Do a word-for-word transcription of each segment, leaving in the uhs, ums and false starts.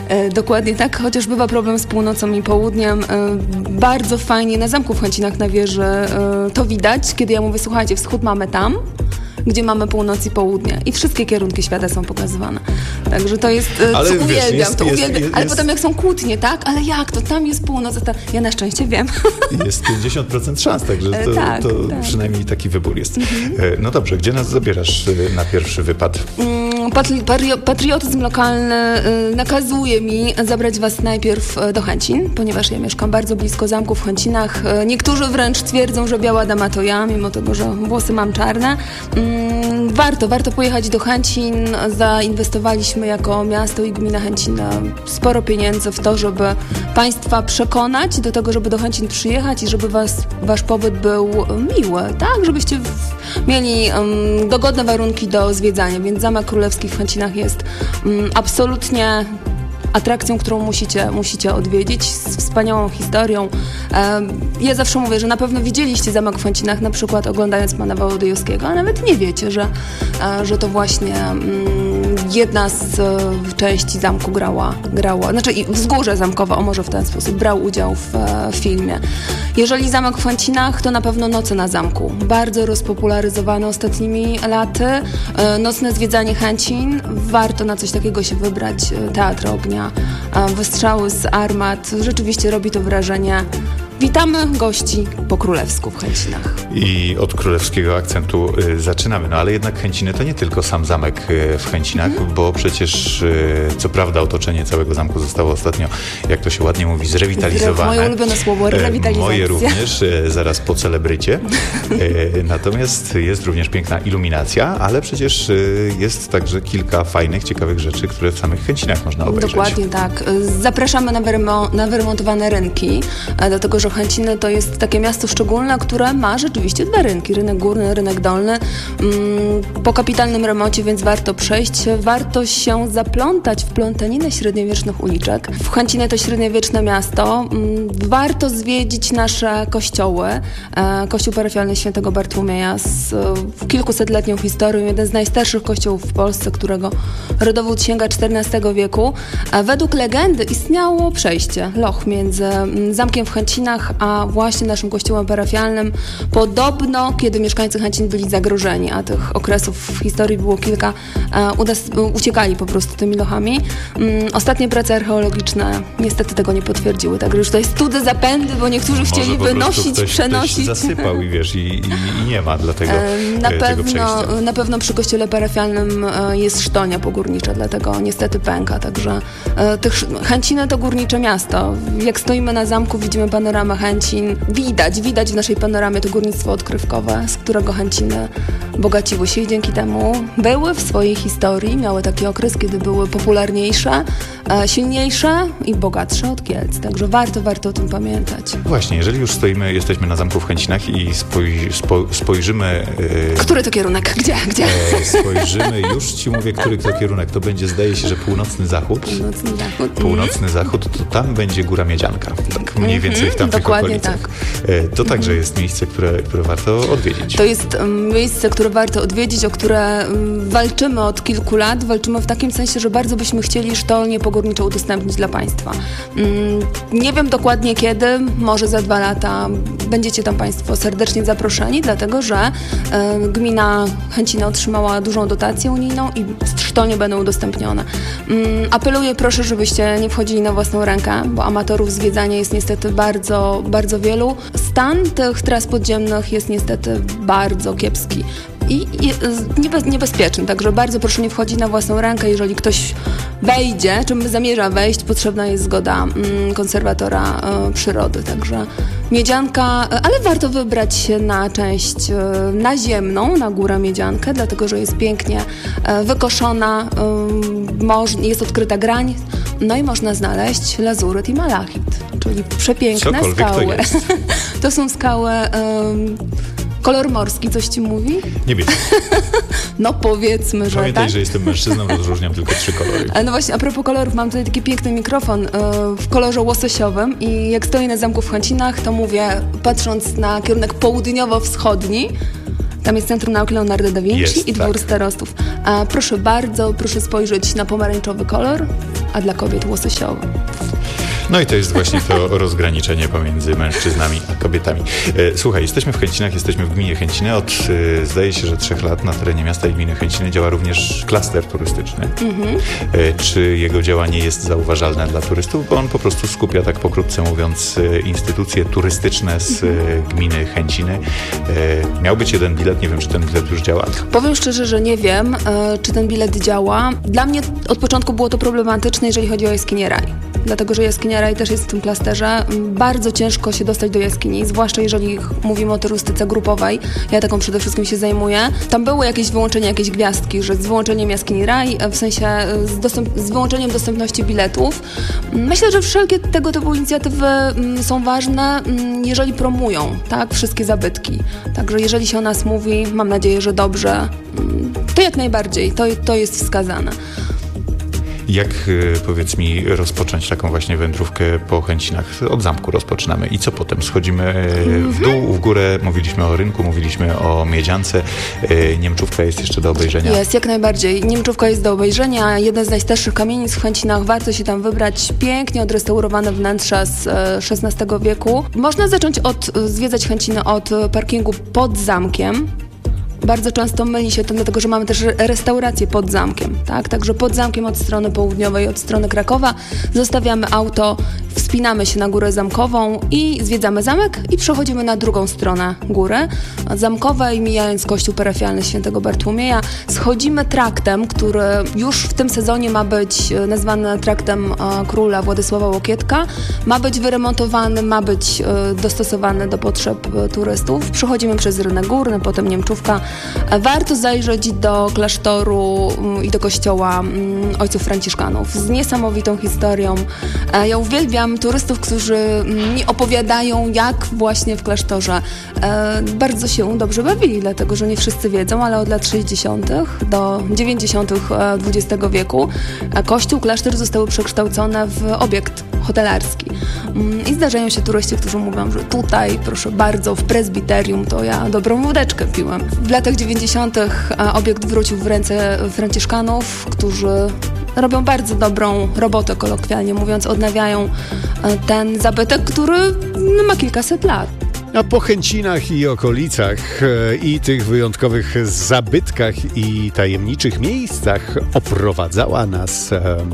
E, dokładnie tak, chociaż bywa problem z północą i południem. E, bardzo fajnie na zamku w Chęcinach na wieży e, to widać, kiedy ja mówię, słuchajcie, wschód mamy tam, gdzie mamy północ i południe. I wszystkie kierunki świata są pokazywane. Także to jest, ale co wiesz, uwielbiam, jest, to jest, uwielbiam. jest, ale jest, potem jak są kłótnie, tak? Ale jak to? Tam jest północ, a tam... Ja na szczęście wiem. Jest pięćdziesiąt procent szans, także to, tak, to tak. przynajmniej taki wybór jest. Mhm. No dobrze, gdzie nas zabierasz na pierwszy wypad? Patri- patri- patriotyzm lokalny y, nakazuje mi zabrać was najpierw do Chęcin, ponieważ ja mieszkam bardzo blisko zamku w Chęcinach. Y, niektórzy wręcz twierdzą, że biała dama to ja, mimo tego, że włosy mam czarne. Y, warto, warto pojechać do Chęcin. Zainwestowaliśmy jako miasto i gmina Chęcin sporo pieniędzy w to, żeby państwa przekonać do tego, żeby do Chęcin przyjechać i żeby was, wasz pobyt był miły, tak? Żebyście w, mieli um, dogodne warunki do zwiedzania, więc Zamek Królewski w Chęcinach jest um, absolutnie atrakcją, którą musicie, musicie odwiedzić, z wspaniałą historią. Ja zawsze mówię, że na pewno widzieliście Zamek w Chęcinach, na przykład oglądając pana Wołodyjowskiego, a nawet nie wiecie, że, że to właśnie jedna z części zamku grała, grała znaczy wzgórze zamkowe, o może w ten sposób, brał udział w filmie. Jeżeli Zamek w Chęcinach, to na pewno Noce na zamku. Bardzo rozpopularyzowane ostatnimi laty. Nocne zwiedzanie Chęcin. Warto na coś takiego się wybrać. Teatr ognia, wystrzały z armat. Rzeczywiście robi to wrażenie. Witamy gości po królewsku w Chęcinach. I od królewskiego akcentu y, zaczynamy. No ale jednak Chęciny to nie tylko sam zamek y, w Chęcinach, mm. bo przecież y, co prawda otoczenie całego zamku zostało ostatnio, jak to się ładnie mówi, zrewitalizowane. Moje ulubione słowo, rewitalizacja. Moje również, y, zaraz po celebrycie. Y, natomiast jest również piękna iluminacja, ale przecież y, jest także kilka fajnych, ciekawych rzeczy, które w samych Chęcinach można obejrzeć. Dokładnie tak. Zapraszamy na, wyremo- na wyremontowane rynki, dlatego że Chęciny to jest takie miasto szczególne, które ma rzeczywiście dwa rynki. Rynek górny, rynek dolny. Mm, po kapitalnym remoncie, więc warto przejść. Warto się zaplątać w plątaninę średniowiecznych uliczek. W Chęciny to średniowieczne miasto. Mm, warto zwiedzić nasze kościoły. E, Kościół parafialny Świętego Bartłomieja z e, kilkusetletnią historią. Jeden z najstarszych kościołów w Polsce, którego rodowód sięga czternastego wieku. E, według legendy istniało przejście, loch między mm, zamkiem w Chęcinach a właśnie naszym kościołem parafialnym. Podobno, kiedy mieszkańcy Chęcin byli zagrożeni, a tych okresów w historii było kilka, e, udas- uciekali po prostu tymi lochami. Um, ostatnie prace archeologiczne niestety tego nie potwierdziły, także już to jest cudze zapędy, bo niektórzy Może chcieli wynosić, ktoś, przenosić. Ktoś zasypał i wiesz, i, i, i nie ma dlatego e, na tego pewno, przejścia. Na pewno przy kościele parafialnym e, jest sztonia pogórnicza, dlatego niestety pęka, także e, tych, Chęciny to górnicze miasto. Jak stoimy na zamku, widzimy panoramę Chęcin. Widać, widać w naszej panoramie to górnictwo odkrywkowe, z którego Chęciny bogaciły się i dzięki temu były w swojej historii, miały taki okres, kiedy były popularniejsze, e, silniejsze i bogatsze od Kielc. Także warto, warto o tym pamiętać. Właśnie, jeżeli już stoimy, jesteśmy na zamku w Chęcinach i spoj, spo, spojrzymy... E, który to kierunek? Gdzie? Gdzie? E, spojrzymy, już ci mówię, który to kierunek. To będzie, zdaje się, że północny zachód. Północny zachód. Północny mm. zachód, to tam będzie Góra Miedzianka. Tak mniej więcej w tamtych Dokładnie okolicach. Tak. To także mm. jest miejsce, które, które warto odwiedzić. To jest um, miejsce, które warto odwiedzić, o które um, walczymy od kilku lat. Walczymy w takim sensie, że bardzo byśmy chcieli sztolnie pogórnicze udostępnić dla państwa. Um, nie wiem dokładnie kiedy, może za dwa lata będziecie tam państwo serdecznie zaproszeni, dlatego że um, gmina Chęcina otrzymała dużą dotację unijną i sztolnie będą udostępnione. Um, apeluję proszę, żebyście nie wchodzili na własną rękę, bo amatorów zwiedzania jest niestety bardzo, bardzo wielu. Stan tych tras podziemnych jest niestety bardzo kiepski i niebe, niebezpieczny, także bardzo proszę nie wchodzić na własną rękę. Jeżeli ktoś wejdzie, czym zamierza wejść, potrzebna jest zgoda mm, konserwatora y, przyrody, także Miedzianka, ale warto wybrać się na część y, naziemną, na Górę Miedziankę, dlatego że jest pięknie y, wykoszona, y, moż, jest odkryta grań, no i można znaleźć lazuryt i malachit, czyli przepiękne Cokolwiek skały. To jest. To są skały... Y, Kolor morski, coś ci mówi? Niebieski. No powiedzmy, że Pamiętaj, tak. że jestem mężczyzną, rozróżniam tylko trzy kolory. No właśnie, a propos kolorów, mam tutaj taki piękny mikrofon yy, w kolorze łososiowym i jak stoję na zamku w Chęcinach, to mówię, patrząc na kierunek południowo-wschodni, Tam jest Centrum Nauki Leonardo da Vinci jest, i Dwór tak. Starostów. A proszę bardzo, proszę spojrzeć na pomarańczowy kolor, a dla kobiet łososiowy. No i to jest właśnie to rozgraniczenie pomiędzy mężczyznami a kobietami. Słuchaj, jesteśmy w Chęcinach, jesteśmy w gminie Chęciny. Od, zdaje się, że trzech lat na terenie miasta i gminy Chęciny działa również klaster turystyczny. Mhm. Czy jego działanie jest zauważalne dla turystów? Bo on po prostu skupia, tak pokrótce mówiąc, instytucje turystyczne z mhm. gminy Chęciny. Miał być jeden bilet, nie wiem, czy ten bilet już działa. Powiem szczerze, że nie wiem, czy ten bilet działa. Dla mnie od początku było to problematyczne, jeżeli chodzi o jaskinię Raj. Dlatego, że jaskinia Raj też jest w tym klasterze. Bardzo ciężko się dostać do jaskini, zwłaszcza jeżeli mówimy o turystyce grupowej. Ja taką przede wszystkim się zajmuję. Tam było jakieś wyłączenie, jakieś gwiazdki, że z wyłączeniem jaskini Raj, w sensie z, dostęp- z wyłączeniem dostępności biletów. Myślę, że wszelkie tego typu inicjatywy są ważne, jeżeli promują, tak, wszystkie zabytki. Także jeżeli się o nas mówi, mam nadzieję, że dobrze, to jak najbardziej, to, to jest wskazane. Jak, powiedz mi, rozpocząć taką właśnie wędrówkę po Chęcinach? Od zamku rozpoczynamy. I co potem? Schodzimy w dół, w górę. Mówiliśmy o rynku, mówiliśmy o Miedziance. Niemczówka jest jeszcze do obejrzenia. Jest, jak najbardziej. Niemczówka jest do obejrzenia. Jeden z najstarszych kamienic w Chęcinach. Warto się tam wybrać. Pięknie odrestaurowane wnętrza z szesnastego wieku. Można zacząć od, zwiedzać Chęciny od parkingu pod zamkiem. Bardzo często myli się to dlatego, że mamy też restaurację pod zamkiem, tak? Także pod zamkiem od strony południowej, od strony Krakowa zostawiamy auto, wspinamy się na górę zamkową i zwiedzamy zamek i przechodzimy na drugą stronę góry zamkowej, mijając kościół parafialny Świętego Bartłomieja. Schodzimy traktem, który już w tym sezonie ma być nazwany traktem króla Władysława Łokietka. Ma być wyremontowany, ma być dostosowany do potrzeb turystów. Przechodzimy przez rynek górny, potem Niemczówka. Warto zajrzeć do klasztoru i do kościoła ojców franciszkanów z niesamowitą historią. Ja uwielbiam turystów, którzy mi opowiadają, jak właśnie w klasztorze bardzo się dobrze bawili, dlatego że nie wszyscy wiedzą, ale od lat sześćdziesiątych do dziewięćdziesiątych dwudziestego wieku kościół, klasztor zostały przekształcone w obiekt hotelarski. I zdarzają się turyści, którzy mówią, że tutaj, proszę bardzo, w prezbiterium to ja dobrą wódeczkę piłem. W latach dziewięćdziesiątych obiekt wrócił w ręce franciszkanów, którzy robią bardzo dobrą robotę, kolokwialnie mówiąc, odnawiają ten zabytek, który ma kilkaset lat. A po Chęcinach i okolicach i tych wyjątkowych zabytkach i tajemniczych miejscach oprowadzała nas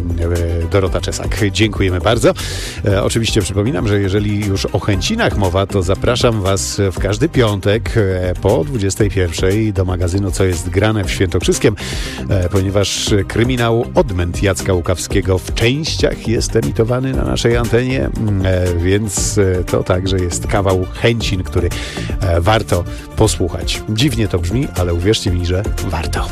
Dorota Czesak. Dziękujemy bardzo. Oczywiście przypominam, że jeżeli już o Chęcinach mowa, to zapraszam Was w każdy piątek po dwudziestej pierwszej do magazynu Co jest grane w Świętokrzyskiem, ponieważ kryminał Odmęt Jacka Łukawskiego w częściach jest emitowany na naszej antenie, więc to także jest kawał Chęcin, który e, warto posłuchać. Dziwnie to brzmi, ale uwierzcie mi, że warto.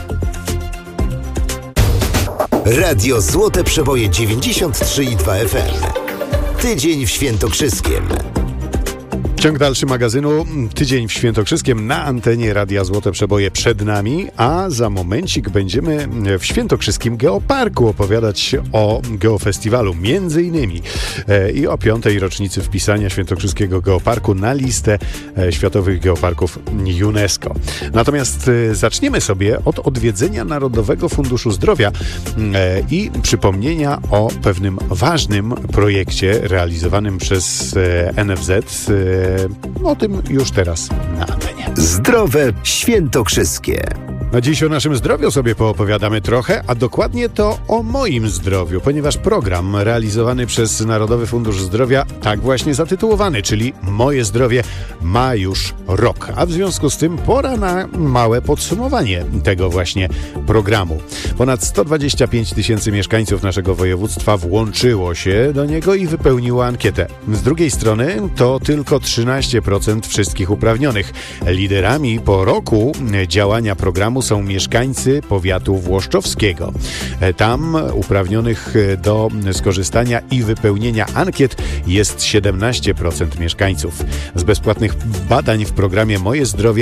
Radio Złote Przeboje dziewięćdziesiąt trzy i dwa F M. Tydzień w Świętokrzyskiem. Ciąg dalszy magazynu Tydzień w Świętokrzyskiem na antenie Radia Złote Przeboje przed nami, a za momencik będziemy w Świętokrzyskim Geoparku opowiadać o geofestiwalu, między innymi e, i o piątej rocznicy wpisania Świętokrzyskiego Geoparku na listę e, Światowych Geoparków UNESCO. Natomiast e, zaczniemy sobie od odwiedzenia Narodowego Funduszu Zdrowia e, i przypomnienia o pewnym ważnym projekcie realizowanym przez e, N F Z. E, O tym już teraz na antenie. Zdrowe Świętokrzyskie. No dziś o naszym zdrowiu sobie poopowiadamy trochę, a dokładnie to o moim zdrowiu, ponieważ program realizowany przez Narodowy Fundusz Zdrowia, tak właśnie zatytułowany, czyli Moje Zdrowie, ma już rok. A w związku z tym pora na małe podsumowanie tego właśnie programu. Ponad sto dwadzieścia pięć tysięcy mieszkańców naszego województwa włączyło się do niego i wypełniło ankietę. Z drugiej strony to tylko trzynaście procent wszystkich uprawnionych. Liderami po roku działania programu są mieszkańcy powiatu włoszczowskiego. Tam uprawnionych do skorzystania i wypełnienia ankiet jest siedemnaście procent mieszkańców. Z bezpłatnych badań w programie Moje Zdrowie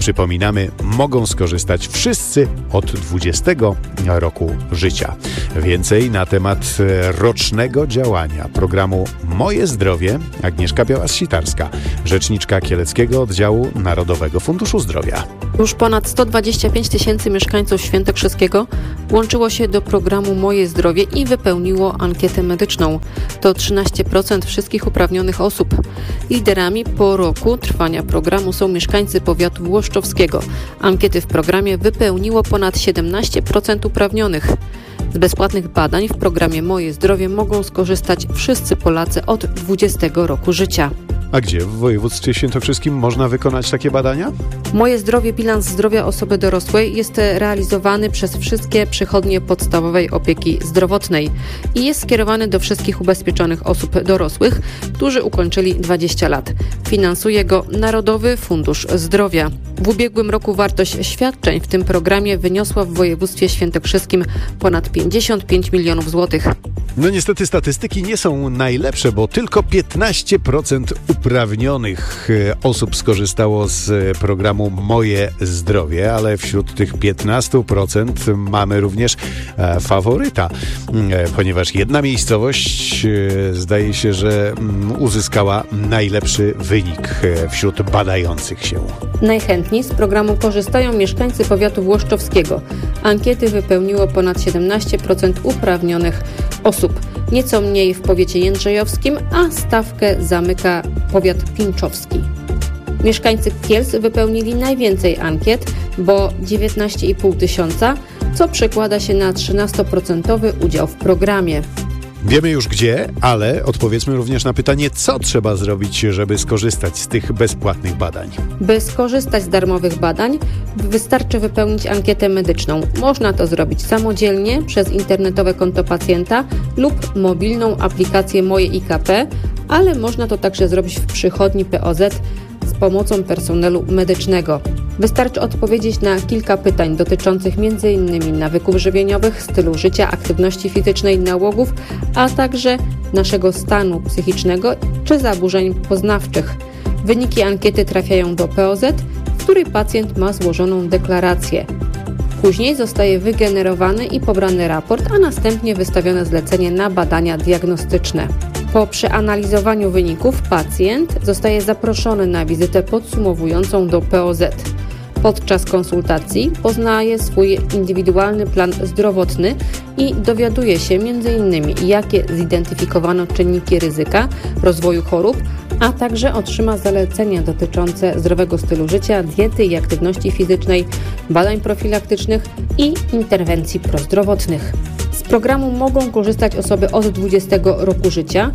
Przypominamy, mogą skorzystać wszyscy od dwudziestego roku życia. Więcej na temat rocznego działania programu Moje Zdrowie Agnieszka Białas-Sitarska, rzeczniczka Kieleckiego Oddziału Narodowego Funduszu Zdrowia. Już ponad sto dwadzieścia pięć tysięcy mieszkańców Świętokrzyskiego łączyło się do programu Moje Zdrowie i wypełniło ankietę medyczną. To trzynaście procent wszystkich uprawnionych osób. Liderami po roku trwania programu są mieszkańcy powiatu włoszczowskiego. Ankiety w programie wypełniło ponad siedemnaście procent uprawnionych. Z bezpłatnych badań w programie Moje Zdrowie mogą skorzystać wszyscy Polacy od dwudziestego roku życia. A gdzie w województwie świętokrzyskim można wykonać takie badania? Moje Zdrowie, bilans zdrowia osoby dorosłej jest realizowany przez wszystkie przychodnie podstawowej opieki zdrowotnej i jest skierowany do wszystkich ubezpieczonych osób dorosłych, którzy ukończyli dwadzieścia lat. Finansuje go Narodowy Fundusz Zdrowia. W ubiegłym roku wartość świadczeń w tym programie wyniosła w województwie świętokrzyskim ponad pięćdziesiąt pięć milionów złotych. No niestety statystyki nie są najlepsze, bo tylko piętnaście procent uprawnionych osób skorzystało z programu Moje Zdrowie, ale wśród tych piętnastu procent mamy również faworyta, ponieważ jedna miejscowość zdaje się, że uzyskała najlepszy wynik wśród badających się. Najchętniej z programu korzystają mieszkańcy powiatu włoszczowskiego. Ankiety wypełniło ponad siedemnaście procent uprawnionych osób. Nieco mniej w powiecie jędrzejowskim, a stawkę zamyka powiat pińczowski. Mieszkańcy Kielc wypełnili najwięcej ankiet, bo dziewiętnaście i pół tysiąca, co przekłada się na trzynastoprocentowy udział w programie. Wiemy już gdzie, ale odpowiedzmy również na pytanie, co trzeba zrobić, żeby skorzystać z tych bezpłatnych badań. By skorzystać z darmowych badań, wystarczy wypełnić ankietę medyczną. Można to zrobić samodzielnie przez internetowe konto pacjenta lub mobilną aplikację Moje I K P, ale można to także zrobić w przychodni P O Z z pomocą personelu medycznego. Wystarczy odpowiedzieć na kilka pytań dotyczących między innymi nawyków żywieniowych, stylu życia, aktywności fizycznej, nałogów, a także naszego stanu psychicznego czy zaburzeń poznawczych. Wyniki ankiety trafiają do P O Z, w której pacjent ma złożoną deklarację. Później zostaje wygenerowany i pobrany raport, a następnie wystawione zlecenie na badania diagnostyczne. Po przeanalizowaniu wyników pacjent zostaje zaproszony na wizytę podsumowującą do P O Z. Podczas konsultacji poznaje swój indywidualny plan zdrowotny i dowiaduje się między innymi, jakie zidentyfikowano czynniki ryzyka rozwoju chorób, a także otrzyma zalecenia dotyczące zdrowego stylu życia, diety i aktywności fizycznej, badań profilaktycznych i interwencji prozdrowotnych. Z programu mogą korzystać osoby od dwudziestego roku życia,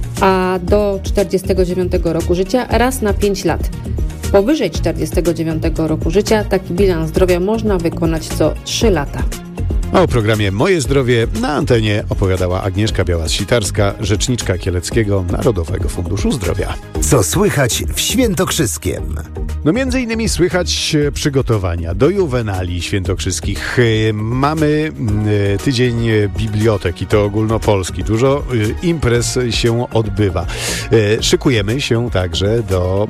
a do czterdziestego dziewiątego roku życia raz na pięć lat. Powyżej czterdziestego dziewiątego roku życia taki bilans zdrowia można wykonać co trzy lata. A o programie Moje Zdrowie na antenie opowiadała Agnieszka Białas-Sitarska, rzeczniczka Kieleckiego Narodowego Funduszu Zdrowia. Co słychać w Świętokrzyskiem? No między innymi słychać przygotowania do juwenali świętokrzyskich. Mamy tydzień bibliotek i to ogólnopolski. Dużo imprez się odbywa. Szykujemy się także do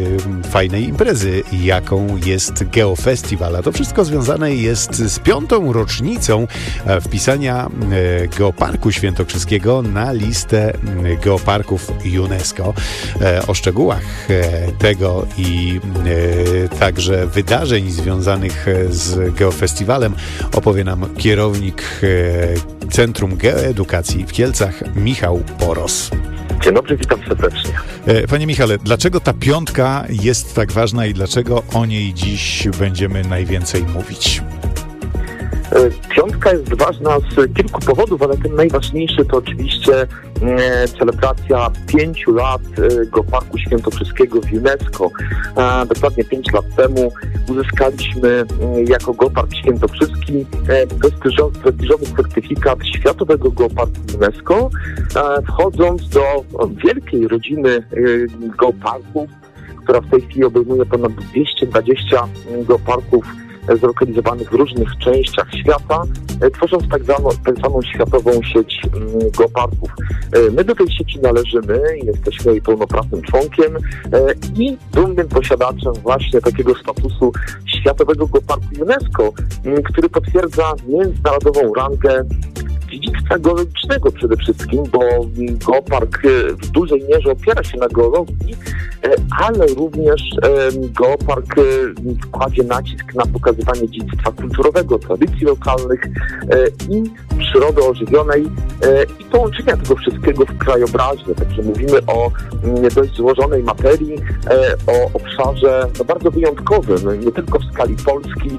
fajnej imprezy, jaką jest Geofestiwal. A to wszystko związane jest z piątą rocznicą wpisania Geoparku Świętokrzyskiego na listę geoparków UNESCO. O szczegółach tego i także wydarzeń związanych z Geofestiwalem opowie nam kierownik Centrum Geoedukacji w Kielcach, Michał Poros. Dzień dobry, witam serdecznie. Panie Michale, dlaczego ta piątka jest tak ważna i dlaczego o niej dziś będziemy najwięcej mówić? Piątka jest ważna z kilku powodów, ale ten najważniejszy to oczywiście e, celebracja pięciu lat e, Geoparku Świętokrzyskiego w UNESCO. E, dokładnie pięć lat temu uzyskaliśmy e, jako Geopark Świętokrzyski e, prestiżowy, prestiżowy certyfikat Światowego Geoparku UNESCO, e, wchodząc do wielkiej rodziny e, geoparków, która w tej chwili obejmuje ponad dwieście dwadzieścia geoparków zlokalizowanych w różnych częściach świata, tworząc tak zwaną, tak zwaną światową sieć geoparków. My do tej sieci należymy, jesteśmy jej pełnoprawnym członkiem i dumnym posiadaczem właśnie takiego statusu Światowego Geoparku UNESCO, który potwierdza międzynarodową rangę dziedzictwa geologicznego przede wszystkim, bo geopark w dużej mierze opiera się na geologii, ale również geopark kładzie nacisk na pokazywanie dziedzictwa kulturowego, tradycji lokalnych i przyrody ożywionej i połączenia tego wszystkiego w krajobrazie. Także mówimy o dość złożonej materii, o obszarze no, bardzo wyjątkowym, nie tylko w skali Polski,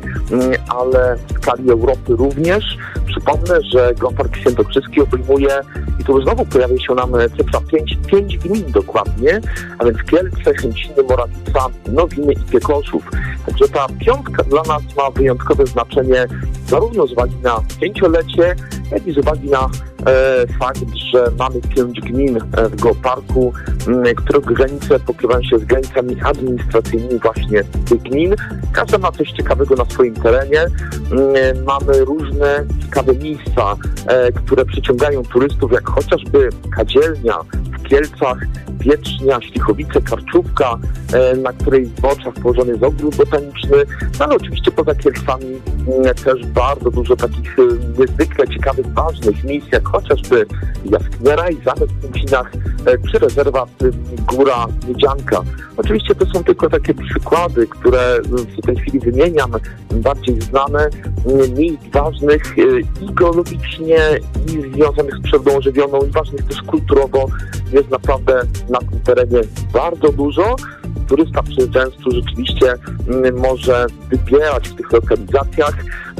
ale w skali Europy również. Przypomnę, że Geopark Świętokrzyski obejmuje, i tu znowu pojawia się nam cyfra pięć, pięć gmin dokładnie, a więc Kielce, Chęciny, Morawica, Nowiny i Piekoszów. Także ta piątka dla nas ma wyjątkowe znaczenie zarówno z uwagi na pięciolecie, jak i z uwagi na e, fakt, że mamy pięć gmin w geoparku, m, których granice pokrywają się z granicami administracyjnymi właśnie tych gmin. Każda ma coś ciekawego na swoim terenie. M, mamy różne ciekawe miejsca, e, które przyciągają turystów, jak chociażby Kadzielnia w Kielcach, Wietrznia, Ślichowice, Karczówka, e, na której w oczach położony jest ogród botaniczny, no ale oczywiście poza Kielcami e, też bardzo dużo takich e, niezwykle ciekawych, ważnych miejsc, jak chociażby Jaskinia Raj, Zamek w Chęcinach, e, czy rezerwat e, Góra Miedzianka. Oczywiście to są tylko takie przykłady, które w tej chwili wymieniam, bardziej znane, e, miejsc ważnych e, i geologicznie, i związanych z przyrodą ożywioną, i ważnych też kulturowo. Jest naprawdę na tym terenie bardzo dużo. Turysta przyjeżdżając tu rzeczywiście m, może wybierać w tych lokalizacjach,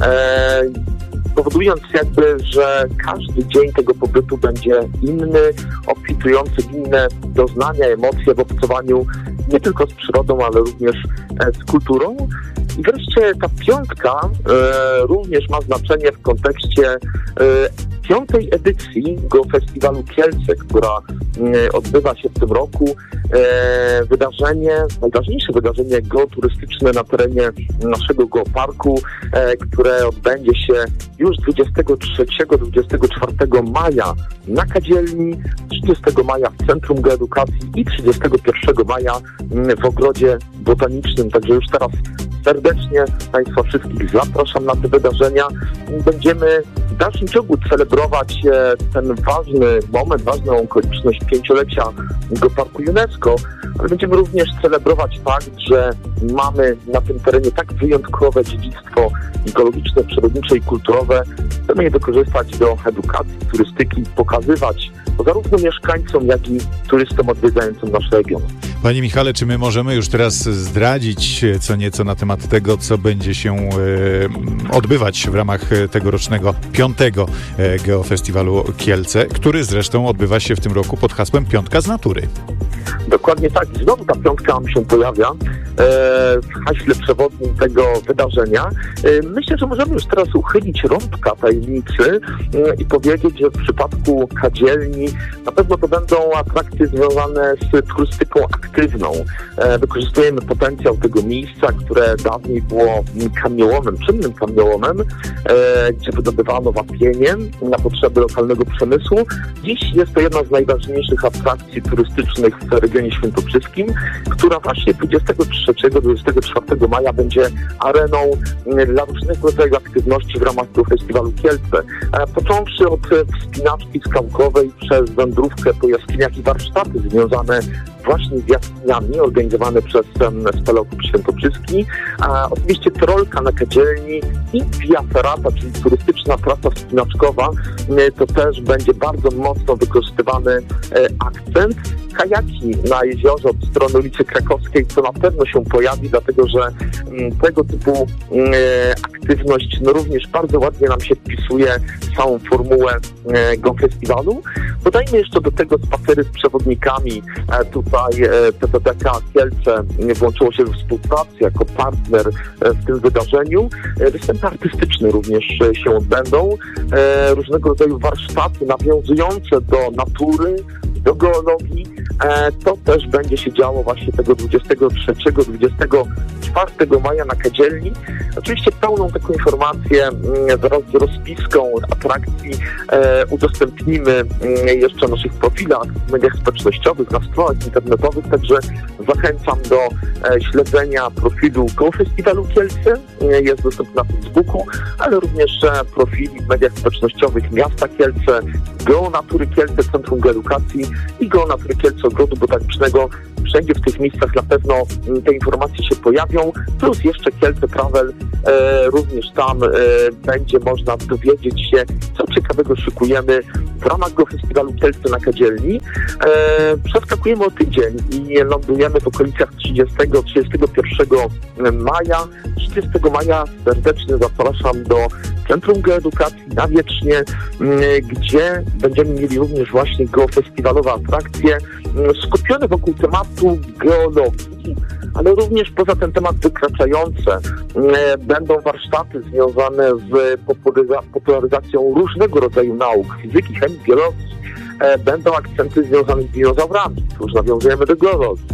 e, powodując jakby, że każdy dzień tego pobytu będzie inny, obfitujący w inne doznania, emocje w obcowaniu nie tylko z przyrodą, ale również e, z kulturą. I wreszcie ta piątka e, również ma znaczenie w kontekście e, piątej edycji Geofestiwalu Kielce, która e, odbywa się w tym roku. E, wydarzenie, najważniejsze wydarzenie geoturystyczne na terenie naszego geoparku, e, które odbędzie się już dwudziestego trzeciego do dwudziestego czwartego maja na Kadzielni, trzydziestego maja w Centrum Geoedukacji i trzydziestego pierwszego maja w Ogrodzie Botanicznym. Także już teraz serdecznie Państwa wszystkich zapraszam na te wydarzenia. Będziemy w dalszym ciągu celebrować ten ważny moment, ważną okoliczność pięciolecia Geoparku UNESCO, ale będziemy również celebrować fakt, że mamy na tym terenie tak wyjątkowe dziedzictwo geologiczne, przyrodnicze i kulturowe. Chcemy je wykorzystać do edukacji, turystyki, pokazywać to zarówno mieszkańcom, jak i turystom odwiedzającym nasz region. Panie Michale, czy my możemy już teraz zdradzić co nieco na temat tego, co będzie się e, odbywać w ramach tegorocznego piątego e, Geofestiwalu Kielce, który zresztą odbywa się w tym roku pod hasłem Piątka z natury? Dokładnie tak. I znowu ta piątka nam się pojawia e, w haśle przewodnim tego wydarzenia. E, myślę, że możemy już teraz uchylić rąbka tajemnicy e, i powiedzieć, że w przypadku Kadzielni na pewno to będą atrakcje związane z turystyką aktywną. E, wykorzystujemy potencjał tego miejsca, które dawniej było kamieniołomem, czynnym kamieniołomem, e, gdzie wydobywano wapienie na potrzeby lokalnego przemysłu. Dziś jest to jedna z najważniejszych atrakcji turystycznych w regionie świętokrzyskim, która właśnie dwudziestego trzeciego do dwudziestego czwartego maja będzie areną dla różnego rodzaju aktywności w ramach tego festiwalu Kielce. Począwszy od wspinaczki skałkowej przez wędrówkę po jaskiniach i warsztaty związane właśnie z jaskiniami organizowane przez Speleokup Świętokrzyski. A oczywiście trolka na Kadzielni i Via Ferrata, czyli turystyczna trasa wspinaczkowa, to też będzie bardzo mocno wykorzystywany akcent. Kajaki na jeziorze od strony ulicy Krakowskiej, co na pewno się pojawi, dlatego że m, tego typu m, aktywność no, również bardzo ładnie nam się wpisuje w całą formułę e, Geofestiwalu. Dodajmy jeszcze do tego spacery z przewodnikami. E, tutaj e, P P D K Kielce włączyło się w współpracę jako partner e, w tym wydarzeniu. E, występy artystyczne również e, się odbędą. E, różnego rodzaju warsztaty nawiązujące do natury, do geologii. To też będzie się działo właśnie tego dwudziestego trzeciego do dwudziestego czwartego maja na Kadzielni. Oczywiście pełną taką informację wraz z rozpiską atrakcji udostępnimy jeszcze na naszych profilach w mediach społecznościowych, na stronach internetowych, także zachęcam do śledzenia profilu GeoFestiwalu Kielce, jest dostępny na Facebooku, ale również profili w mediach społecznościowych Miasta Kielce, Geonatury Kielce, Centrum Geoedukacji i Geonatury Kielce Ogrodu Botanicznego. Wszędzie w tych miejscach na pewno te informacje się pojawią, plus jeszcze Kielce Travel, e, również tam e, będzie można dowiedzieć się, co ciekawego szykujemy w ramach GeoFestiwalu Kielce na Kadzielni. E, przeskakujemy o tydzień i lądujemy w okolicach trzydziestego do trzydziestego pierwszego maja. trzydziestego maja serdecznie zapraszam do Centrum Geoedukacji na Wietrznie, gdzie będziemy mieli również właśnie geofestiwalowe atrakcje skupione wokół tematu geologii, ale również poza ten temat wykraczające. Będą warsztaty związane z popularyzacją różnego rodzaju nauk, fizyki, chemii, biologii. Będą akcenty związane z dinozaurami, tu już nawiązujemy do geologii.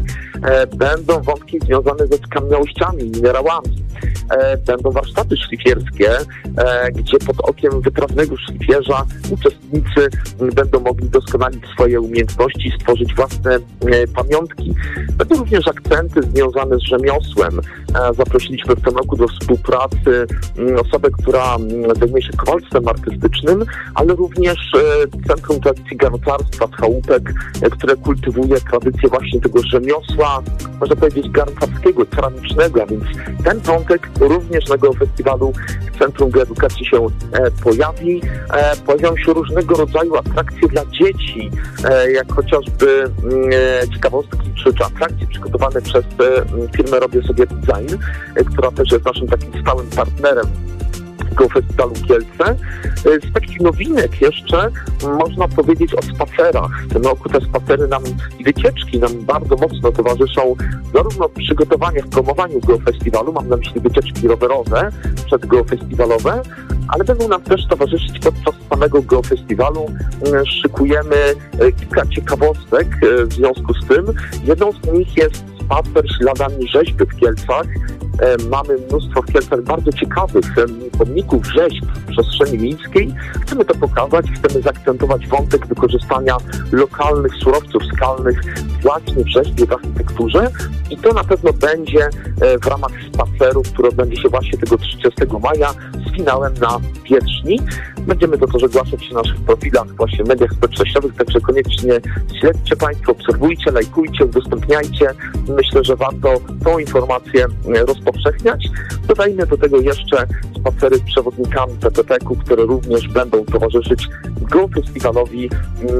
Będą wątki związane ze skamieniałościami, minerałami. Będą warsztaty szlifierskie, gdzie pod okiem wytrawnego szlifierza uczestnicy będą mogli doskonalić swoje umiejętności, stworzyć własne pamiątki. Będą również akcenty związane z rzemiosłem. Zaprosiliśmy w tym roku do współpracy osobę, która zajmuje się kowalstwem artystycznym, ale również Centrum Tradycji Garncarstwa z Chałupek, które kultywuje tradycję właśnie tego rzemiosła, można powiedzieć garncarskiego, ceramicznego, a więc ten wątek również na Geofestiwalu w Centrum Geoedukacji się e, pojawi. E, pojawią się różnego rodzaju atrakcje dla dzieci, e, jak chociażby e, ciekawostki czy, czy atrakcje przygotowane przez e, firmę Robię Sobie Design, e, która też jest naszym takim stałym partnerem Geofestiwalu Kielce. Z takich nowinek jeszcze można powiedzieć o spacerach. W tym roku te spacery nam i wycieczki nam bardzo mocno towarzyszą zarówno w przygotowaniach, w promowaniu Geofestiwalu, mam na myśli wycieczki rowerowe, przedgeofestiwalowe, ale będą nam też towarzyszyć podczas samego Geofestiwalu. Szykujemy kilka ciekawostek w związku z tym. Jedną z nich jest spacer śladami rzeźby w Kielcach. Mamy mnóstwo w Kielcach bardzo ciekawych pomników rzeźb w przestrzeni miejskiej. Chcemy to pokazać, chcemy zaakcentować wątek wykorzystania lokalnych surowców skalnych właśnie w rzeźbie, w architekturze i to na pewno będzie w ramach spaceru, który odbędzie się właśnie tego trzydziestego maja z finałem na Wietrzni. Będziemy to też ogłaszać na naszych profilach, właśnie w mediach społecznościowych, także koniecznie śledźcie Państwo, obserwujcie, lajkujcie, udostępniajcie. Myślę, że warto tą informację rozpowszechniać. Dodajmy do tego jeszcze spacery z przewodnikami P P P-ku, które również będą towarzyszyć Geofestiwalowi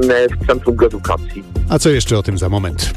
w Centrum Geoedukacji. A co jeszcze o tym za moment?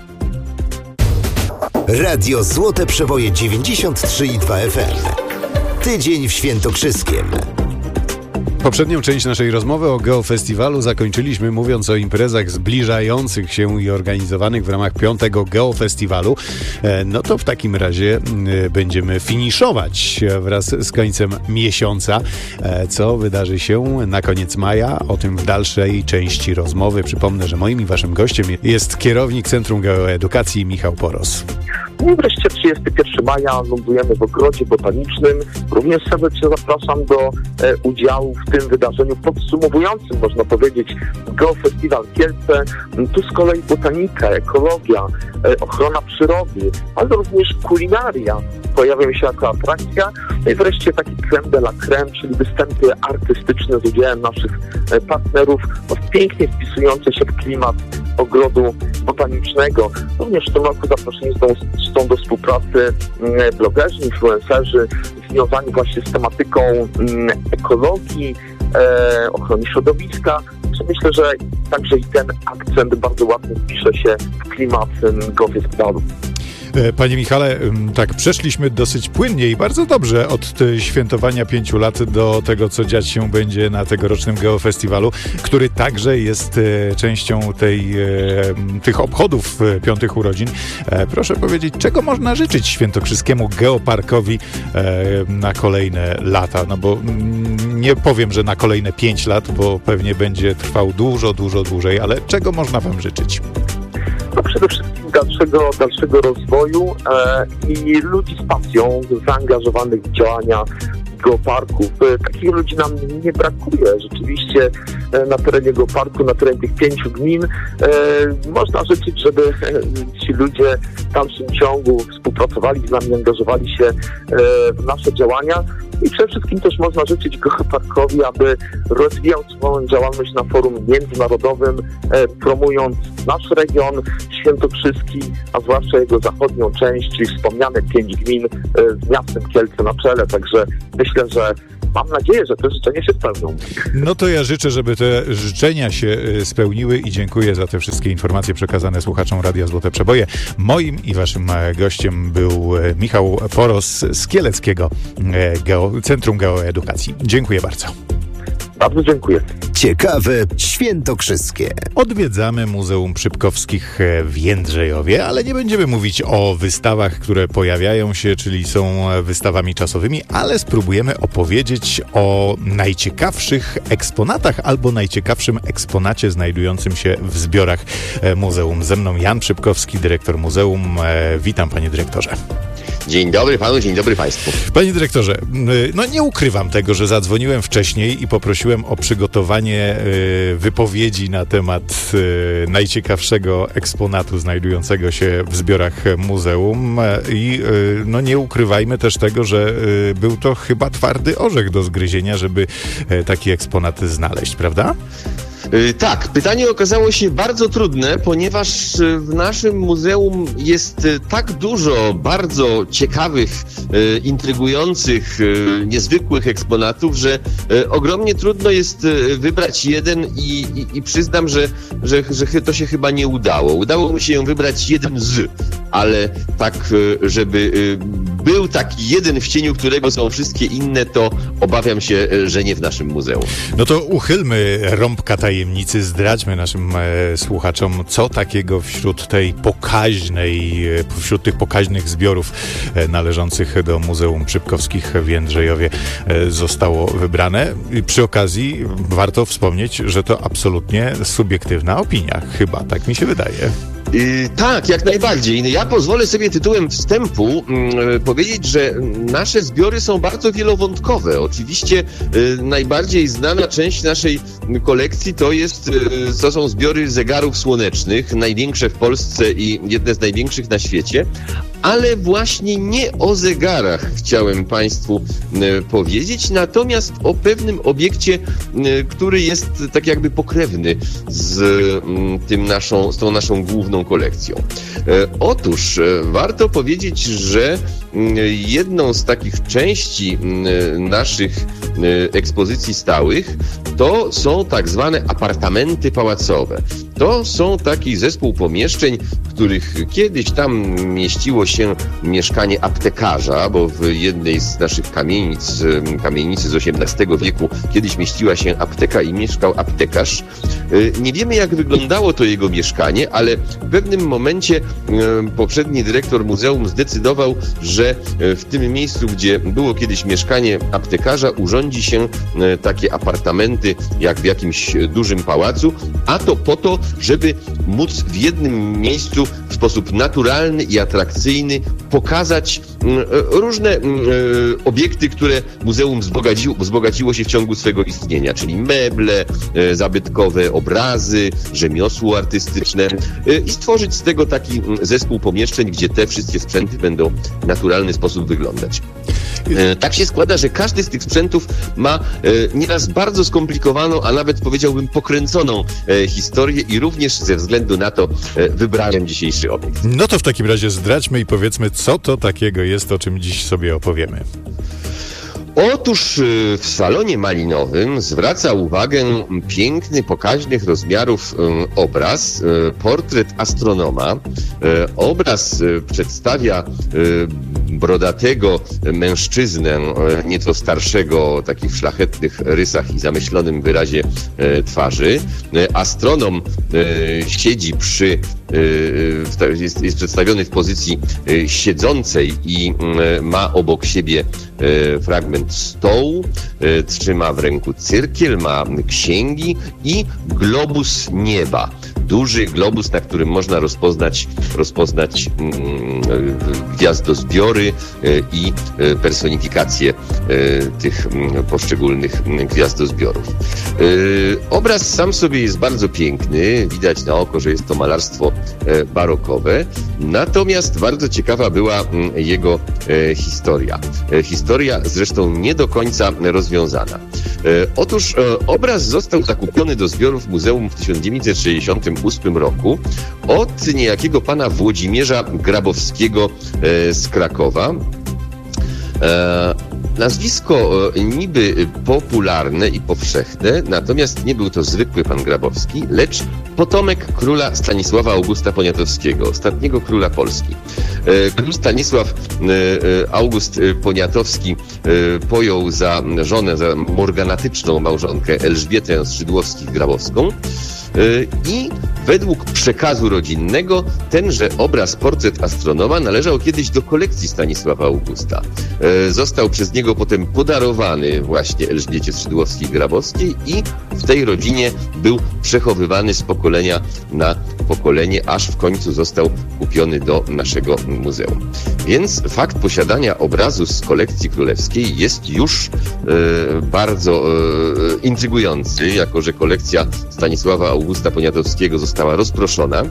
Radio Złote Przeboje dziewięćdziesiąt trzy i dwa F M. Tydzień w Świętokrzyskiem. Poprzednią część naszej rozmowy o Geofestiwalu zakończyliśmy mówiąc o imprezach zbliżających się i organizowanych w ramach piątego Geofestiwalu. No to w takim razie będziemy finiszować wraz z końcem miesiąca. Co wydarzy się na koniec maja? O tym w dalszej części rozmowy. Przypomnę, że moim i waszym gościem jest kierownik Centrum Geoedukacji Michał Poros. I wreszcie trzydziestego pierwszego maja lądujemy w Ogrodzie Botanicznym. Również serdecznie zapraszam do e, udziału w tym wydarzeniu podsumowującym, można powiedzieć, Geofestiwal Kielce. Tu z kolei botanika, ekologia, e, ochrona przyrody, ale również kulinaria pojawią się jako atrakcja. No i wreszcie taki crème de la crème, czyli występy artystyczne z udziałem naszych e, partnerów, pięknie wpisujące się w klimat Ogrodu Botanicznego. Również w tym roku zaproszeni są, są do współpracy blogerzy, influencerzy związani właśnie z tematyką ekologii, e, ochrony środowiska. Myślę, że także i ten akcent bardzo ładnie wpisze się w klimat Geofestiwalu. Panie Michale, tak przeszliśmy dosyć płynnie i bardzo dobrze od świętowania pięciu lat do tego, co dziać się będzie na tegorocznym Geofestiwalu, który także jest częścią tej, tych obchodów piątych urodzin. Proszę powiedzieć, czego można życzyć świętokrzyskiemu geoparkowi na kolejne lata? No bo nie powiem, że na kolejne pięć lat, bo pewnie będzie trwał dużo, dużo dłużej, ale czego można wam życzyć? No przede wszystkim dalszego, dalszego rozwoju e, i ludzi z pasją, zaangażowanych w działania geoparków. E, takich ludzi nam nie brakuje. Rzeczywiście e, na terenie geoparku, na terenie tych pięciu gmin e, można życzyć, żeby e, ci ludzie w dalszym ciągu współpracowali z nami, angażowali się e, w nasze działania. I przede wszystkim też można życzyć geoparkowi, aby rozwijał swoją działalność na forum międzynarodowym, e, promując nasz region świętokrzyski, a zwłaszcza jego zachodnią część, czyli wspomniane pięć gmin e, z miastem Kielce na czele. Także myślę, że mam nadzieję, że te życzenia się spełnią. No to ja życzę, żeby te życzenia się spełniły i dziękuję za te wszystkie informacje przekazane słuchaczom Radia Złote Przeboje. Moim i waszym gościem był Michał Poros z Kieleckiego Geo, Centrum Geoedukacji. Dziękuję bardzo. Bardzo dziękuję. Ciekawe świętokrzyskie. Odwiedzamy Muzeum Przypkowskich w Jędrzejowie, ale nie będziemy mówić o wystawach, które pojawiają się, czyli są wystawami czasowymi, ale spróbujemy opowiedzieć o najciekawszych eksponatach albo najciekawszym eksponacie znajdującym się w zbiorach muzeum. Ze mną Jan Przypkowski, dyrektor muzeum. Witam, panie dyrektorze. Dzień dobry panu, dzień dobry państwu. Panie dyrektorze, no nie ukrywam tego, że zadzwoniłem wcześniej i poprosiłem o przygotowanie wypowiedzi na temat najciekawszego eksponatu znajdującego się w zbiorach muzeum i no nie ukrywajmy też tego, że był to chyba twardy orzech do zgryzienia, żeby taki eksponat znaleźć, prawda? Tak, pytanie okazało się bardzo trudne, ponieważ w naszym muzeum jest tak dużo bardzo ciekawych, intrygujących, niezwykłych eksponatów, że ogromnie trudno jest wybrać jeden i, i, i przyznam, że, że, że to się chyba nie udało. Udało mi się wybrać jeden z, ale tak, żeby był taki jeden, w cieniu którego są wszystkie inne, to obawiam się, że nie w naszym muzeum. No to uchylmy rąbka tajemnicy, zdradźmy naszym e, słuchaczom, co takiego wśród tej pokaźnej, e, wśród tych pokaźnych zbiorów e, należących do Muzeum Przypkowskich w Jędrzejowie e, zostało wybrane. I przy okazji warto wspomnieć, że to absolutnie subiektywna opinia. Chyba, tak mi się wydaje. Yy, tak, jak najbardziej. Ja pozwolę sobie tytułem wstępu yy, powiedzieć, że nasze zbiory są bardzo wielowątkowe. Oczywiście yy, najbardziej znana część naszej kolekcji to jest, yy, to są zbiory zegarów słonecznych, największe w Polsce i jedne z największych na świecie. Ale właśnie nie o zegarach chciałem państwu y, powiedzieć, natomiast o pewnym obiekcie, y, który jest tak jakby pokrewny z, y, tym naszą, z tą naszą główną kolekcją. Y, otóż y, warto powiedzieć, że y, jedną z takich części y, naszych y, ekspozycji stałych to są tak zwane apartamenty pałacowe. To są taki zespół pomieszczeń, w których kiedyś tam mieściło się mieszkanie aptekarza, bo w jednej z naszych kamienic, kamienicy z osiemnastego wieku kiedyś mieściła się apteka i mieszkał aptekarz. Nie wiemy, jak wyglądało to jego mieszkanie, ale w pewnym momencie poprzedni dyrektor muzeum zdecydował, że w tym miejscu, gdzie było kiedyś mieszkanie aptekarza, urządzi się takie apartamenty jak w jakimś dużym pałacu, a to po to, żeby móc w jednym miejscu w sposób naturalny i atrakcyjny pokazać różne obiekty, które muzeum wzbogaciło, wzbogaciło się w ciągu swego istnienia, czyli meble, zabytkowe, obrazy, rzemiosło artystyczne i stworzyć z tego taki zespół pomieszczeń, gdzie te wszystkie sprzęty będą w naturalny sposób wyglądać. Tak się składa, że każdy z tych sprzętów ma nieraz bardzo skomplikowaną, a nawet powiedziałbym pokręconą historię i również ze względu na to wybrałem dzisiejszy obiekt. No to w takim razie zdradźmy i powiedzmy, co to takiego jest, o czym dziś sobie opowiemy. Otóż w salonie malinowym zwraca uwagę piękny, pokaźnych rozmiarów obraz, portret astronoma. Obraz przedstawia brodatego mężczyznę, nieco starszego, o takich szlachetnych rysach i zamyślonym wyrazie twarzy. Astronom siedzi przy, jest, jest przedstawiony w pozycji siedzącej i ma obok siebie fragment stołu, trzyma w ręku cyrkiel, ma księgi i globus nieba. Duży globus, na którym można rozpoznać, rozpoznać mm, gwiazdozbiory y, i y, personifikację y, tych y, poszczególnych y, gwiazdozbiorów. Y, obraz sam sobie jest bardzo piękny, widać na oko, że jest to malarstwo y, barokowe, natomiast bardzo ciekawa była y, jego y, historia. Y, historia zresztą nie do końca rozwiązana. Y, otóż y, obraz został zakupiony do zbiorów muzeum w tysiąc dziewięćset sześćdziesiątym ósmym roku od niejakiego pana Włodzimierza Grabowskiego e, z Krakowa. E, nazwisko e, niby popularne i powszechne, natomiast nie był to zwykły pan Grabowski, lecz potomek króla Stanisława Augusta Poniatowskiego, ostatniego króla Polski. E, król Stanisław e, August Poniatowski e, pojął za żonę, za morganatyczną małżonkę Elżbietę Skrzydłowskich-Grabowską. I według przekazu rodzinnego tenże obraz, portret astronoma, należał kiedyś do kolekcji Stanisława Augusta. Został przez niego potem podarowany właśnie Elżbiecie Skrzydłowskiej-Grabowskiej i w tej rodzinie był przechowywany z pokolenia na pokolenie, aż w końcu został kupiony do naszego muzeum. Więc fakt posiadania obrazu z kolekcji królewskiej jest już e, bardzo e, intrygujący, jako że kolekcja Stanisława Augusta Poniatowskiego została rozproszona.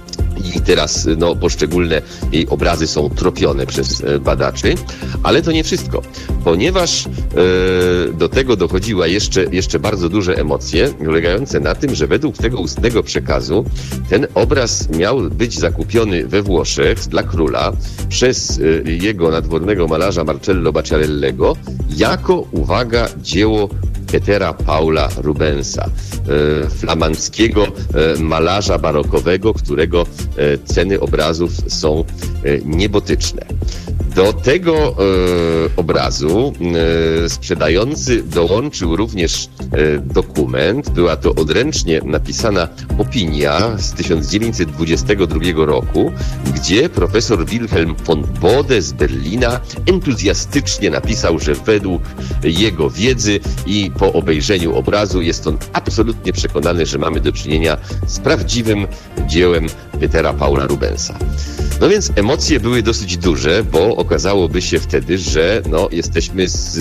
I teraz no, poszczególne jej obrazy są tropione przez e, badaczy, ale to nie wszystko, ponieważ e, do tego dochodziła jeszcze, jeszcze bardzo duże emocje, polegające na tym, że według tego ustnego przekazu ten obraz miał być zakupiony we Włoszech dla króla przez e, jego nadwornego malarza Marcello Bacciarellego jako, uwaga, dzieło Petera Paula Rubensa, e, flamandzkiego e, malarza barokowego, którego e, ceny obrazów są e, niebotyczne. Do tego e, obrazu e, sprzedający dołączył również e, dokument. Była to odręcznie napisana opinia z tysiąc dziewięćset dwudziestego drugiego roku, gdzie profesor Wilhelm von Bode z Berlina entuzjastycznie napisał, że według jego wiedzy i po obejrzeniu obrazu jest on absolutnie przekonany, że mamy do czynienia z prawdziwym dziełem Petera Paula Rubensa. No więc emocje były dosyć duże, bo okazałoby się wtedy, że no, jesteśmy z,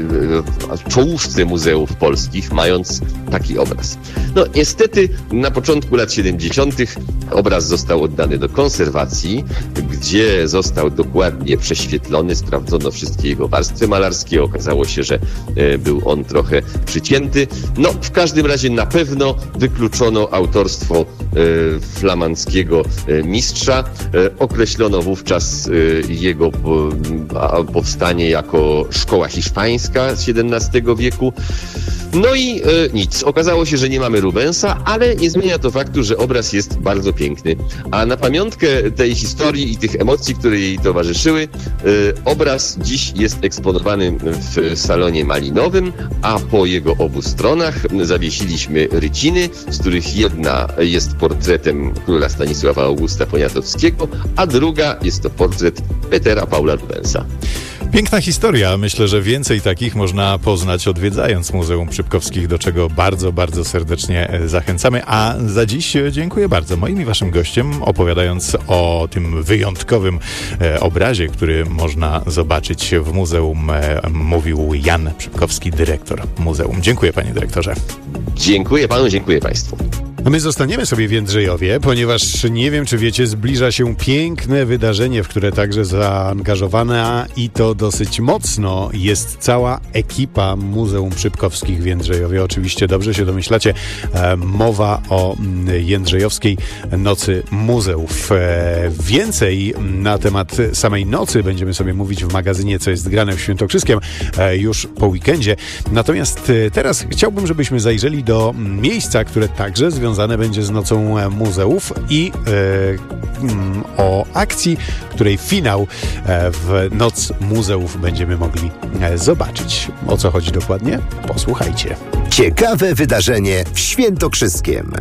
w czołówce muzeów polskich, mając taki obraz. No niestety na początku lat siedemdziesiątych obraz został oddany do konserwacji, gdzie został dokładnie prześwietlony, sprawdzono wszystkie jego warstwy malarskie, okazało się, że e, był on trochę przycięty. No w każdym razie na pewno wykluczono autorstwo e, flamandzkiego e, mistrza. E, określono wówczas e, jego po, a, powstanie jako szkoła hiszpańska z siedemnastego wieku. No i e, nic. Okazało się, że nie mamy Rubensa, ale nie zmienia to faktu, że obraz jest bardzo piękny. A na pamiątkę tej historii i tych emocji, które jej towarzyszyły, e, obraz dziś jest eksponowany w salonie malinowym, a po jego obu stronach zawiesiliśmy ryciny, z których jedna jest portretem króla Stanisława Augusta Poniatowskiego, a druga jest to portret Petera Paula Rubensa. Piękna historia. Myślę, że więcej takich można poznać odwiedzając Muzeum Przypkowskich, do czego bardzo, bardzo serdecznie zachęcamy. A za dziś dziękuję bardzo. Moim i waszym gościem, opowiadając o tym wyjątkowym e, obrazie, który można zobaczyć w muzeum, e, mówił Jan Przypkowski, dyrektor muzeum. Dziękuję, panie dyrektorze. Dziękuję panu, dziękuję państwu. A my zostaniemy sobie w Jędrzejowie, ponieważ nie wiem, czy wiecie, zbliża się piękne wydarzenie, w które także zaangażowana i to dosyć mocno jest cała ekipa Muzeum Przypkowskich w Jędrzejowie. Oczywiście dobrze się domyślacie, e, mowa o Jędrzejowskiej Nocy Muzeów. E, więcej na temat samej nocy będziemy sobie mówić w magazynie Co jest grane w Świętokrzyskiem e, już po weekendzie. Natomiast e, teraz chciałbym, żebyśmy zajrzeli do miejsca, które także związane Związane będzie z Nocą Muzeów i e, mm, o akcji, której finał e, w Noc Muzeów będziemy mogli e, zobaczyć. O co chodzi dokładnie? Posłuchajcie. Ciekawe wydarzenie w Świętokrzyskiem.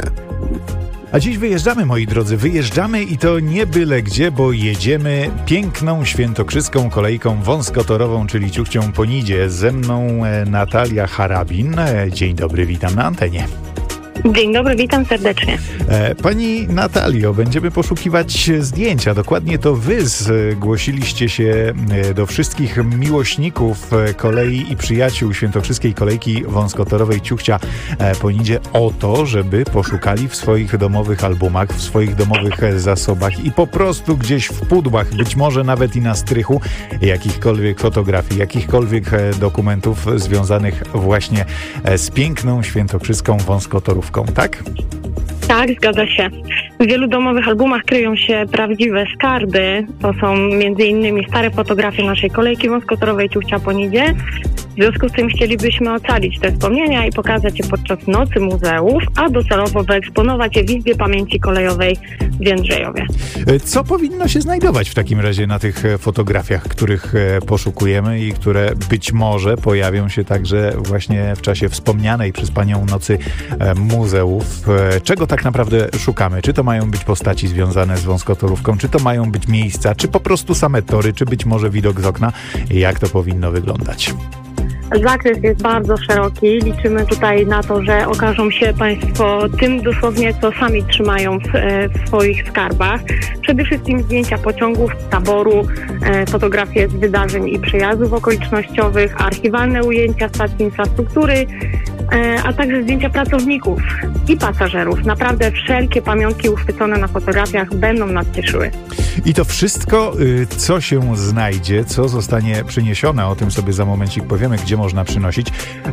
A dziś wyjeżdżamy, moi drodzy, wyjeżdżamy i to nie byle gdzie, bo jedziemy piękną świętokrzyską kolejką wąskotorową, czyli ciuchcią po Nidzie. Ze mną e, Natalia Harabin. E, dzień dobry, witam na antenie. Dzień dobry, witam serdecznie. Pani Natalio, będziemy poszukiwać zdjęcia. Dokładnie to wy zgłosiliście się do wszystkich miłośników kolei i przyjaciół świętokrzyskiej kolejki wąskotorowej Ciuchcia po Nidzie o to, żeby poszukali w swoich domowych albumach, w swoich domowych zasobach i po prostu gdzieś w pudłach, być może nawet i na strychu, jakichkolwiek fotografii, jakichkolwiek dokumentów związanych właśnie z piękną świętokrzyską wąskotorówką. Tak? Tak, zgadza się. W wielu domowych albumach kryją się prawdziwe skarby. To są między innymi stare fotografie naszej kolejki wąskotorowej Ciuchcia po Nidzie. W związku z tym chcielibyśmy ocalić te wspomnienia i pokazać je podczas Nocy Muzeów, a docelowo wyeksponować je w Izbie Pamięci Kolejowej w Jędrzejowie. Co powinno się znajdować w takim razie na tych fotografiach, których poszukujemy i które być może pojawią się także właśnie w czasie wspomnianej przez Panią Nocy Muzeów? Czego tak naprawdę szukamy? Czy to mają być postaci związane z wąskotorówką? Czy to mają być miejsca? Czy po prostu same tory? Czy być może widok z okna? Jak to powinno wyglądać? Zakres jest bardzo szeroki. Liczymy tutaj na to, że okażą się Państwo tym dosłownie, co sami trzymają w, w swoich skarbach. Przede wszystkim zdjęcia pociągów, taboru, e, fotografie z wydarzeń i przejazdów okolicznościowych, archiwalne ujęcia stacji infrastruktury, e, a także zdjęcia pracowników i pasażerów. Naprawdę wszelkie pamiątki uchwycone na fotografiach będą nas cieszyły. I to wszystko, co się znajdzie, co zostanie przyniesione, o tym sobie za momencik powiemy, gdzie można przynosić,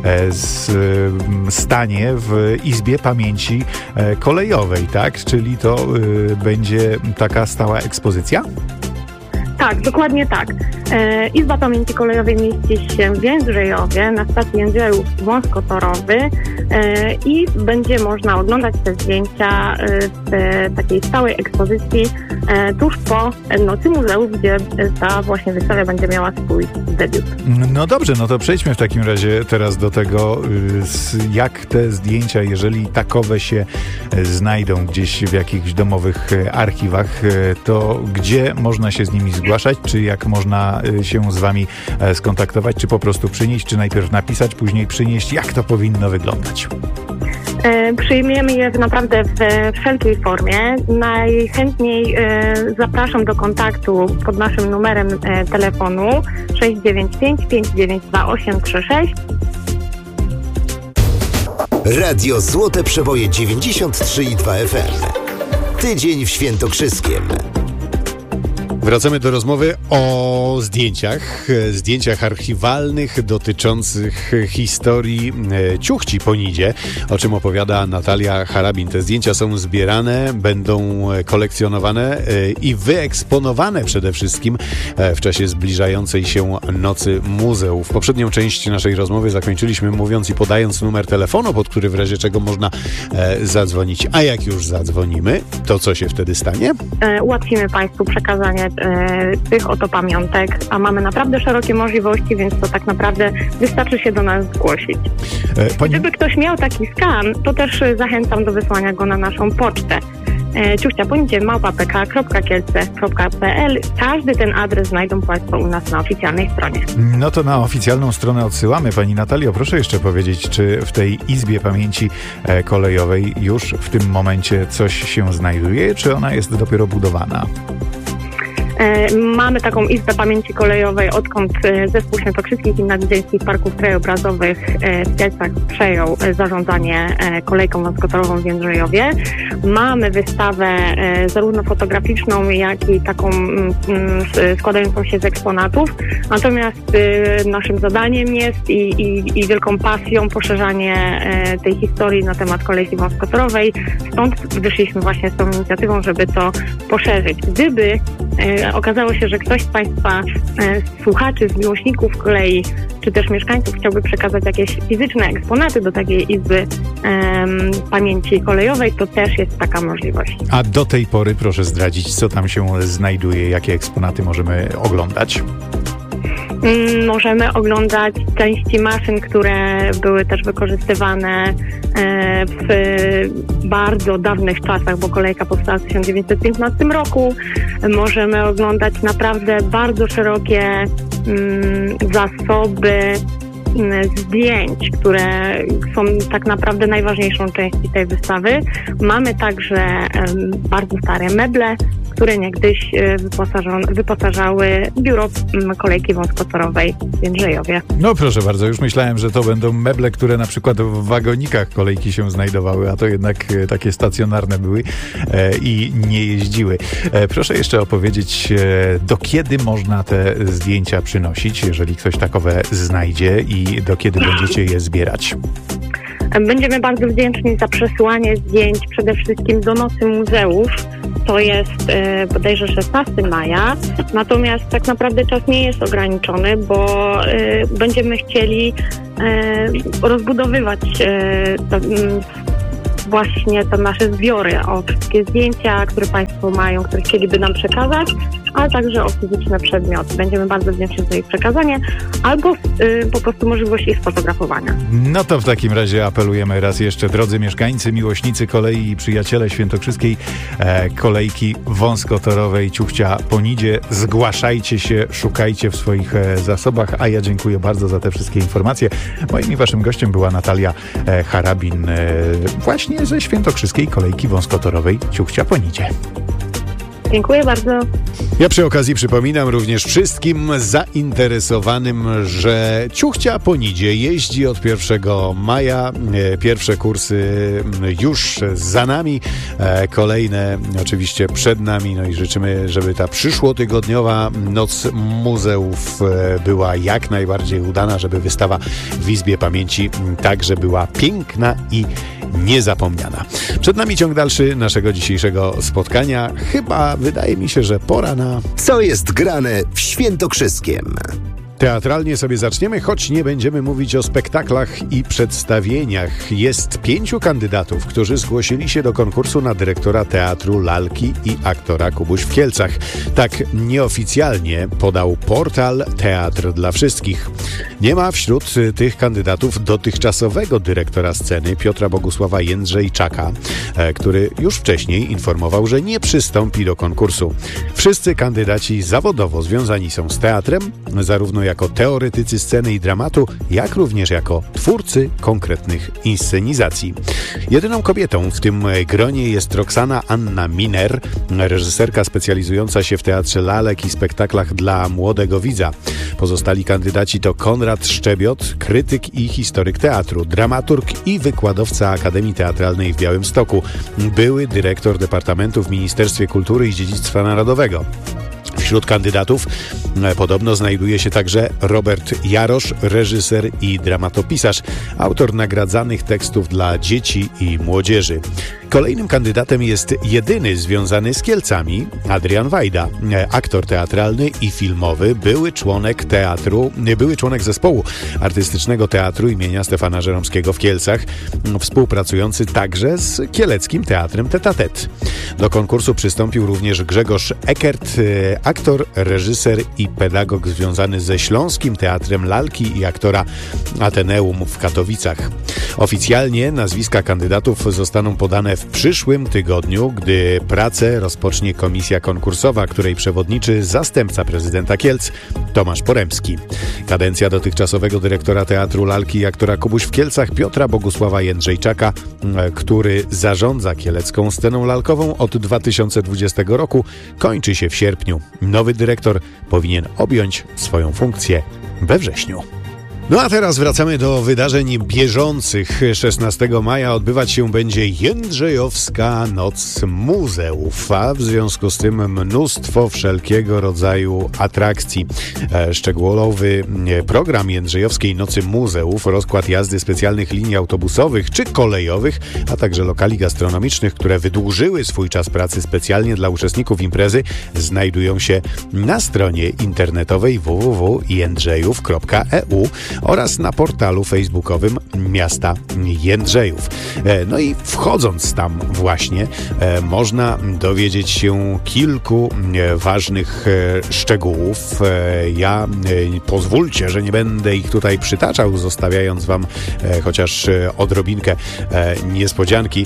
stanie w Izbie Pamięci Kolejowej, tak? Czyli to będzie taka stała ekspozycja? Tak, dokładnie tak. E, Izba Pamięci Kolejowej mieści się w Jędrzejowie, na stacji Jędrzejów Wąskotorowy e, i będzie można oglądać te zdjęcia e, w takiej stałej ekspozycji e, tuż po Nocy Muzeów, gdzie ta właśnie wystawa będzie miała swój debiut. No dobrze, no to przejdźmy w takim razie teraz do tego, jak te zdjęcia, jeżeli takowe się znajdą gdzieś w jakichś domowych archiwach, to gdzie można się z nimi zgłaszać, czy jak można się z wami skontaktować, czy po prostu przynieść, czy najpierw napisać, później przynieść, jak to powinno wyglądać? E, przyjmiemy je naprawdę w wszelkiej formie. Najchętniej e, zapraszam do kontaktu pod naszym numerem e, telefonu sześć dziewięć pięć, pięć dziewięć dwa, osiem trzy sześć. Radio Złote Przeboje dziewięćdziesiąt trzy i dwa F M. Tydzień w Świętokrzyskiem. Wracamy do rozmowy o zdjęciach, zdjęciach archiwalnych dotyczących historii Ciuchci po Nidzie, o czym opowiada Natalia Harabin. Te zdjęcia są zbierane, będą kolekcjonowane i wyeksponowane przede wszystkim w czasie zbliżającej się Nocy Muzeów. Poprzednią część naszej rozmowy zakończyliśmy mówiąc i podając numer telefonu, pod który w razie czego można zadzwonić. A jak już zadzwonimy, to co się wtedy stanie? E, ułatwimy Państwu przekazanie tych oto pamiątek, a mamy naprawdę szerokie możliwości, więc to tak naprawdę wystarczy się do nas zgłosić. Pani... Gdyby ktoś miał taki skan, to też zachęcam do wysłania go na naszą pocztę. Ciuchcia po Nidzie małpa p k kropka kielce kropka p l. Każdy ten adres znajdą Państwo u nas na oficjalnej stronie. No to na oficjalną stronę odsyłamy. Pani Natalio, proszę jeszcze powiedzieć, czy w tej Izbie Pamięci Kolejowej już w tym momencie coś się znajduje, czy ona jest dopiero budowana? Mamy taką Izbę Pamięci Kolejowej, odkąd Zespół Świętokrzyskich i Innowiejskich Parków Krajobrazowych w Kielcach przejął zarządzanie kolejką wąskotorową w Jędrzejowie. Mamy wystawę zarówno fotograficzną, jak i taką składającą się z eksponatów. Natomiast naszym zadaniem jest i, i, i wielką pasją poszerzanie tej historii na temat kolejki wąskotorowej. Stąd wyszliśmy właśnie z tą inicjatywą, żeby to poszerzyć. Gdyby e, okazało się, że ktoś z Państwa e, słuchaczy, z miłośników kolei, czy też mieszkańców chciałby przekazać jakieś fizyczne eksponaty do takiej Izby e, Pamięci Kolejowej, to też jest taka możliwość. A do tej pory proszę zdradzić, co tam się znajduje, jakie eksponaty możemy oglądać? Możemy oglądać części maszyn, które były też wykorzystywane w bardzo dawnych czasach, bo kolejka powstała w tysiąc dziewięćset piętnastym roku. Możemy oglądać naprawdę bardzo szerokie zasoby zdjęć, które są tak naprawdę najważniejszą częścią tej wystawy. Mamy także bardzo stare meble, które niegdyś wyposażały biuro kolejki wąskotorowej w Jędrzejowie. No proszę bardzo, już myślałem, że to będą meble, które na przykład w wagonikach kolejki się znajdowały, a to jednak takie stacjonarne były e, i nie jeździły. E, proszę jeszcze opowiedzieć, e, do kiedy można te zdjęcia przynosić, jeżeli ktoś takowe znajdzie, i do kiedy będziecie je zbierać? Będziemy bardzo wdzięczni za przesyłanie zdjęć przede wszystkim do Nocy Muzeów. To jest e, bodajże szesnastego maja, natomiast tak naprawdę czas nie jest ograniczony, bo e, będziemy chcieli e, rozbudowywać e, to, m, właśnie te nasze zbiory o wszystkie zdjęcia, które Państwo mają, które chcieliby nam przekazać, ale także o fizyczne przedmioty. Będziemy bardzo wdzięczni za ich przekazanie albo y, po prostu możliwość ich sfotografowania. No to w takim razie apelujemy raz jeszcze, drodzy mieszkańcy, miłośnicy kolei i przyjaciele świętokrzyskiej e, kolejki wąskotorowej Ciuchcia-Ponidzie, zgłaszajcie się, szukajcie w swoich e, zasobach, a ja dziękuję bardzo za te wszystkie informacje. Moim i waszym gościem była Natalia e, Harabin, e, właśnie ze świętokrzyskiej kolejki wąskotorowej Ciuchcia-Ponidzie. Dziękuję bardzo. Ja przy okazji przypominam również wszystkim zainteresowanym, że Ciuchcia-Ponidzie jeździ od pierwszego maja. Pierwsze kursy już za nami, kolejne oczywiście przed nami. No i życzymy, żeby ta przyszłotygodniowa Noc Muzeów była jak najbardziej udana, żeby wystawa w Izbie Pamięci także była piękna i niezapomniana. Przed nami ciąg dalszy naszego dzisiejszego spotkania. Chyba wydaje mi się, że pora na... Co jest grane w Świętokrzyskiem? Teatralnie sobie zaczniemy, choć nie będziemy mówić o spektaklach i przedstawieniach. Jest pięciu kandydatów, którzy zgłosili się do konkursu na dyrektora Teatru Lalki i aktora Kubuś w Kielcach. Tak nieoficjalnie podał portal Teatr dla Wszystkich. Nie ma wśród tych kandydatów dotychczasowego dyrektora sceny Piotra Bogusława Jędrzejczaka, który już wcześniej informował, że nie przystąpi do konkursu. Wszyscy kandydaci zawodowo związani są z teatrem, zarówno jako teoretycy sceny i dramatu, jak również jako twórcy konkretnych inscenizacji. Jedyną kobietą w tym gronie jest Roxana Anna Miner, reżyserka specjalizująca się w teatrze lalek i spektaklach dla młodego widza. Pozostali kandydaci to Konrad Szczebiot, krytyk i historyk teatru, dramaturg i wykładowca Akademii Teatralnej w Białymstoku, były dyrektor Departamentu w Ministerstwie Kultury i Dziedzictwa Narodowego. Wśród kandydatów podobno znajduje się także Robert Jarosz, reżyser i dramatopisarz, autor nagradzanych tekstów dla dzieci i młodzieży. Kolejnym kandydatem jest jedyny związany z Kielcami, Adrian Wajda, aktor teatralny i filmowy, były członek teatru, były członek zespołu artystycznego teatru imienia Stefana Żeromskiego w Kielcach, współpracujący także z kieleckim teatrem Tet a Tet. Do konkursu przystąpił również Grzegorz Eckert, aktor, reżyser i pedagog związany ze Śląskim Teatrem Lalki i aktora Ateneum w Katowicach. Oficjalnie nazwiska kandydatów zostaną podane w przyszłym tygodniu, gdy pracę rozpocznie komisja konkursowa, której przewodniczy zastępca prezydenta Kielc Tomasz Poremski. Kadencja dotychczasowego dyrektora Teatru Lalki i aktora Kubuś w Kielcach Piotra Bogusława Jędrzejczaka, który zarządza kielecką sceną lalkową od dwa tysiące dwudziestego roku, kończy się w sierpniu. Nowy dyrektor powinien objąć swoją funkcję we wrześniu. No a teraz wracamy do wydarzeń bieżących. szesnastego maja odbywać się będzie Jędrzejowska Noc Muzeów, a w związku z tym mnóstwo wszelkiego rodzaju atrakcji. Szczegółowy program Jędrzejowskiej Nocy Muzeów, rozkład jazdy specjalnych linii autobusowych czy kolejowych, a także lokali gastronomicznych, które wydłużyły swój czas pracy specjalnie dla uczestników imprezy, znajdują się na stronie internetowej w w w kropka jędrzejów kropka e u oraz na portalu facebookowym miasta Jędrzejów. No i wchodząc tam właśnie można dowiedzieć się kilku ważnych szczegółów. Ja pozwólcie, że nie będę ich tutaj przytaczał, zostawiając wam chociaż odrobinkę niespodzianki.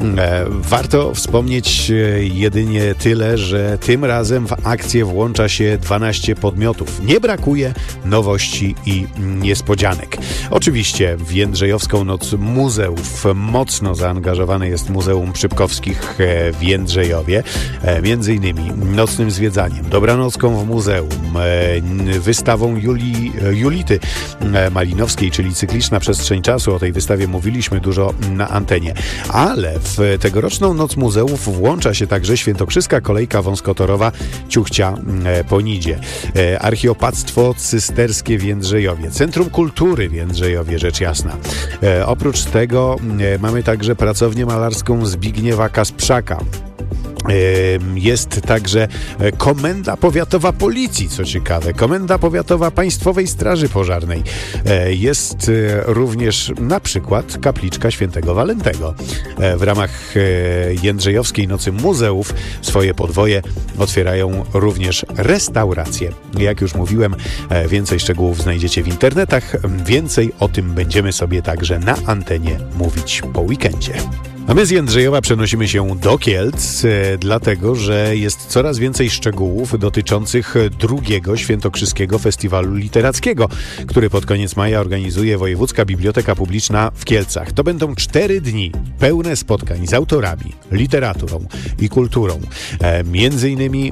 Warto wspomnieć jedynie tyle, że tym razem w akcję włącza się dwanaście podmiotów. Nie brakuje nowości i niespodzianek. Oczywiście w Jędrzejowską Noc Muzeów mocno zaangażowane jest Muzeum Przypkowskich w Jędrzejowie, między innymi nocnym zwiedzaniem, dobranocką w muzeum, wystawą Julii, Julity Malinowskiej, czyli cykliczna przestrzeń czasu. O tej wystawie mówiliśmy dużo na antenie. Ale w tegoroczną Noc Muzeów włącza się także świętokrzyska kolejka wąskotorowa Ciuchcia po Nidzie, archiopactwo cysterskie w Jędrzejowie, Centrum Kultury w Jędrzejowie, rzecz jasna. E, oprócz tego e, mamy także pracownię malarską Zbigniewa Kasprzaka. Jest także Komenda Powiatowa Policji, co ciekawe, Komenda Powiatowa Państwowej Straży Pożarnej. Jest również na przykład Kapliczka Świętego Walentego. W ramach Jędrzejowskiej Nocy Muzeów swoje podwoje otwierają również restauracje. Jak już mówiłem, więcej szczegółów znajdziecie w internetach. Więcej o tym będziemy sobie także na antenie mówić po weekendzie. A my z Jędrzejowa przenosimy się do Kielc, e, dlatego że jest coraz więcej szczegółów dotyczących drugiego Świętokrzyskiego Festiwalu Literackiego, który pod koniec maja organizuje Wojewódzka Biblioteka Publiczna w Kielcach. To będą cztery dni pełne spotkań z autorami, literaturą i kulturą. E, między innymi,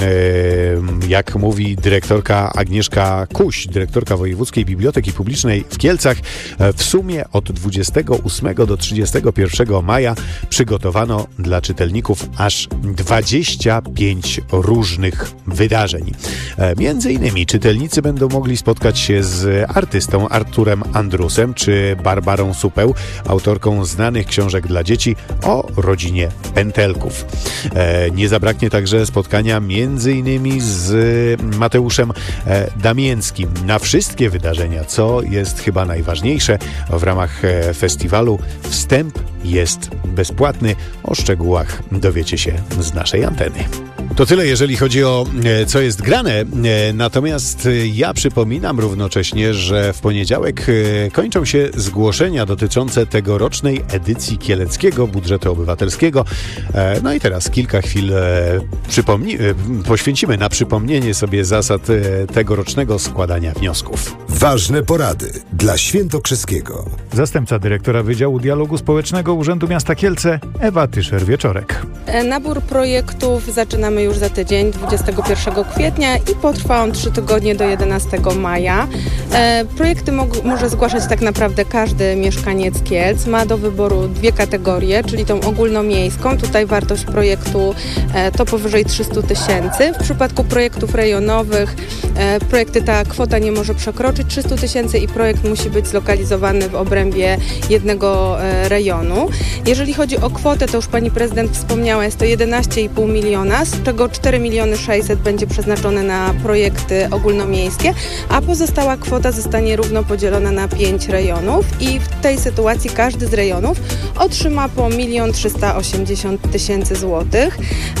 e, jak mówi dyrektorka Agnieszka Kuś, dyrektorka Wojewódzkiej Biblioteki Publicznej w Kielcach, e, w sumie od dwudziestego ósmego do trzydziestego pierwszego maja przygotowano dla czytelników aż dwadzieścia pięć różnych wydarzeń. E, między innymi czytelnicy będą mogli spotkać się z artystą Arturem Andrusem czy Barbarą Supeł, autorką znanych książek dla dzieci o rodzinie pętelków. E, nie zabraknie także spotkania między innymi z Mateuszem e, Damięckim. Na wszystkie wydarzenia, co jest chyba najważniejsze w ramach e, festiwalu, wstęp jest bezpłatny. O szczegółach dowiecie się z naszej anteny. To tyle, jeżeli chodzi o e, co jest grane. E, natomiast e, ja przypominam równocześnie, że w poniedziałek e, kończą się zgłoszenia dotyczące tegorocznej edycji Kieleckiego Budżetu Obywatelskiego. E, no i teraz kilka chwil e, przypomni- e, poświęcimy na przypomnienie sobie zasad e, tegorocznego składania wniosków. Ważne porady dla Świętokrzyskiego. Zastępca dyrektora Wydziału Dialogu Społecznego Urzędu Miasta Kielce Ewa Tyszer-Wieczorek. Nabór projektów zaczynamy już za tydzień, dwudziestego pierwszego kwietnia i potrwa on trzy tygodnie do jedenastego maja. E, projekty mog- może zgłaszać tak naprawdę każdy mieszkaniec Kielc. Ma do wyboru dwie kategorie, czyli tą ogólnomiejską. Tutaj wartość projektu e, to powyżej trzysta tysięcy. W przypadku projektów rejonowych e, projekty ta kwota nie może przekroczyć trzysta tysięcy i projekt musi być zlokalizowany w obrębie jednego e, rejonu. Jeżeli chodzi o kwotę, to już pani prezydent wspomniała, jest to jedenaście i pół miliona, z czego cztery miliony sześćset będzie przeznaczone na projekty ogólnomiejskie, a pozostała kwota zostanie równo podzielona na pięć rejonów i w tej sytuacji każdy z rejonów otrzyma po milion trzysta osiemdziesiąt tysięcy złotych.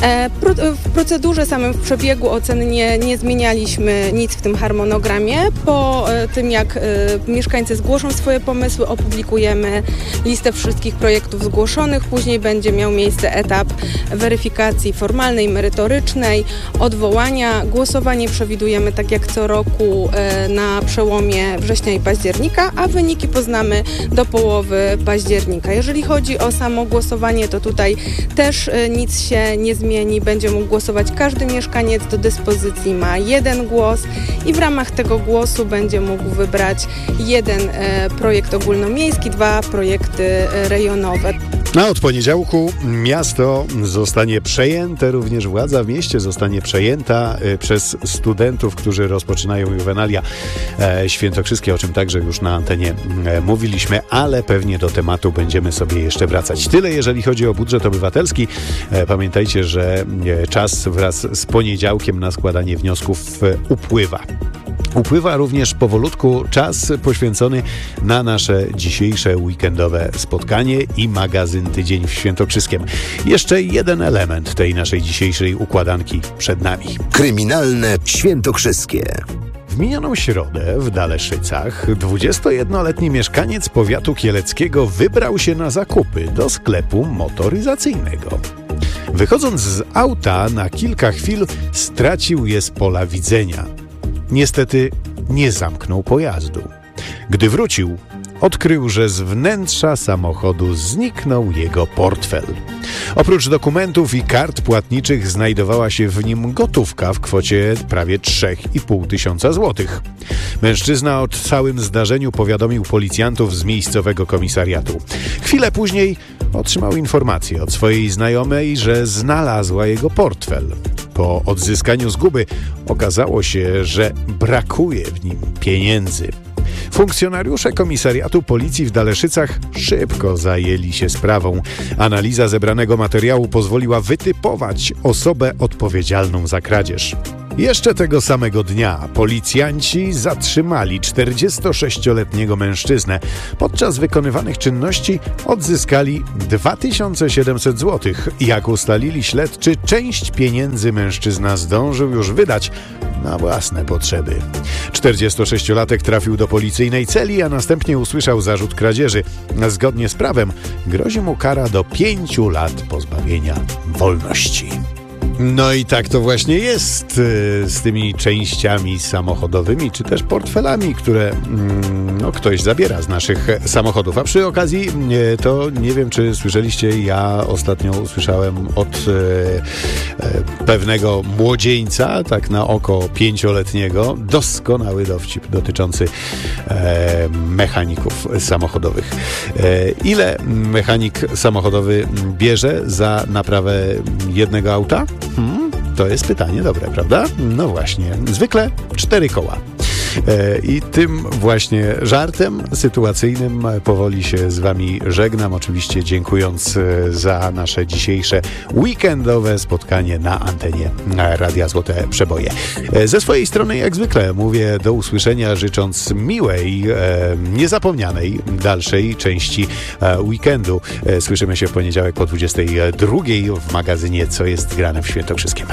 W procedurze samym, w przebiegu oceny nie, nie zmienialiśmy nic w tym harmonogramie. Po tym, jak mieszkańcy zgłoszą swoje pomysły, opublikujemy listę wszystkich projektów, projektów zgłoszonych. Później będzie miał miejsce etap weryfikacji formalnej, merytorycznej, odwołania. Głosowanie przewidujemy tak jak co roku na przełomie września i października, a wyniki poznamy do połowy października. Jeżeli chodzi o samo głosowanie, to tutaj też nic się nie zmieni. Będzie mógł głosować każdy mieszkaniec, do dyspozycji ma jeden głos i w ramach tego głosu będzie mógł wybrać jeden projekt ogólnomiejski, dwa projekty rejonowe. A od poniedziałku miasto zostanie przejęte, również władza w mieście zostanie przejęta przez studentów, którzy rozpoczynają juwenalia świętokrzyskie, o czym także już na antenie mówiliśmy, ale pewnie do tematu będziemy sobie jeszcze wracać. Tyle jeżeli chodzi o budżet obywatelski. Pamiętajcie, że czas wraz z poniedziałkiem na składanie wniosków upływa. Upływa również powolutku czas poświęcony na nasze dzisiejsze weekendowe spotkanie i magazyn Tydzień w Świętokrzyskiem. Jeszcze jeden element tej naszej dzisiejszej układanki przed nami. Kryminalne Świętokrzyskie. W minioną środę w Daleszycach dwudziestojednoletni mieszkaniec powiatu kieleckiego wybrał się na zakupy do sklepu motoryzacyjnego. Wychodząc z auta na kilka chwil stracił je z pola widzenia. Niestety nie zamknął pojazdu. Gdy wrócił, odkrył, że z wnętrza samochodu zniknął jego portfel. Oprócz dokumentów i kart płatniczych znajdowała się w nim gotówka w kwocie prawie trzy i pół tysiąca złotych. Mężczyzna o całym zdarzeniu powiadomił policjantów z miejscowego komisariatu. Chwilę później otrzymał informację od swojej znajomej, że znalazła jego portfel. Po odzyskaniu zguby okazało się, że brakuje w nim pieniędzy. Funkcjonariusze komisariatu policji w Daleszycach szybko zajęli się sprawą. Analiza zebranego materiału pozwoliła wytypować osobę odpowiedzialną za kradzież. Jeszcze tego samego dnia policjanci zatrzymali czterdziestosześcioletniego mężczyznę. Podczas wykonywanych czynności odzyskali dwa tysiące siedemset złotych. Jak ustalili śledczy, część pieniędzy mężczyzna zdążył już wydać na własne potrzeby. czterdziestosześciolatek trafił do policyjnej celi, a następnie usłyszał zarzut kradzieży. Zgodnie z prawem grozi mu kara do pięciu lat pozbawienia wolności. No i tak to właśnie jest z tymi częściami samochodowymi, czy też portfelami, które no, ktoś zabiera z naszych samochodów. A przy okazji to nie wiem, czy słyszeliście, ja ostatnio usłyszałem od e, e, pewnego młodzieńca, tak na oko pięcioletniego, doskonały dowcip dotyczący e, mechaników samochodowych. E, ile mechanik samochodowy bierze za naprawę jednego auta? Hmm, to jest pytanie dobre, prawda? No właśnie, zwykle cztery koła. E, I tym właśnie żartem sytuacyjnym powoli się z Wami żegnam, oczywiście dziękując za nasze dzisiejsze weekendowe spotkanie na antenie Radia Złote Przeboje. E, ze swojej strony jak zwykle mówię do usłyszenia, życząc miłej, e, niezapomnianej dalszej części e, weekendu. E, słyszymy się w poniedziałek po dwudziestej drugiej w magazynie Co jest grane w Świętokrzyskiem.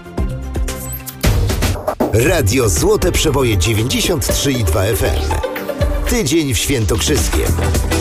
Radio Złote Przeboje dziewięćdziesiąt trzy i dwa F M. Tydzień w Świętokrzyskiem.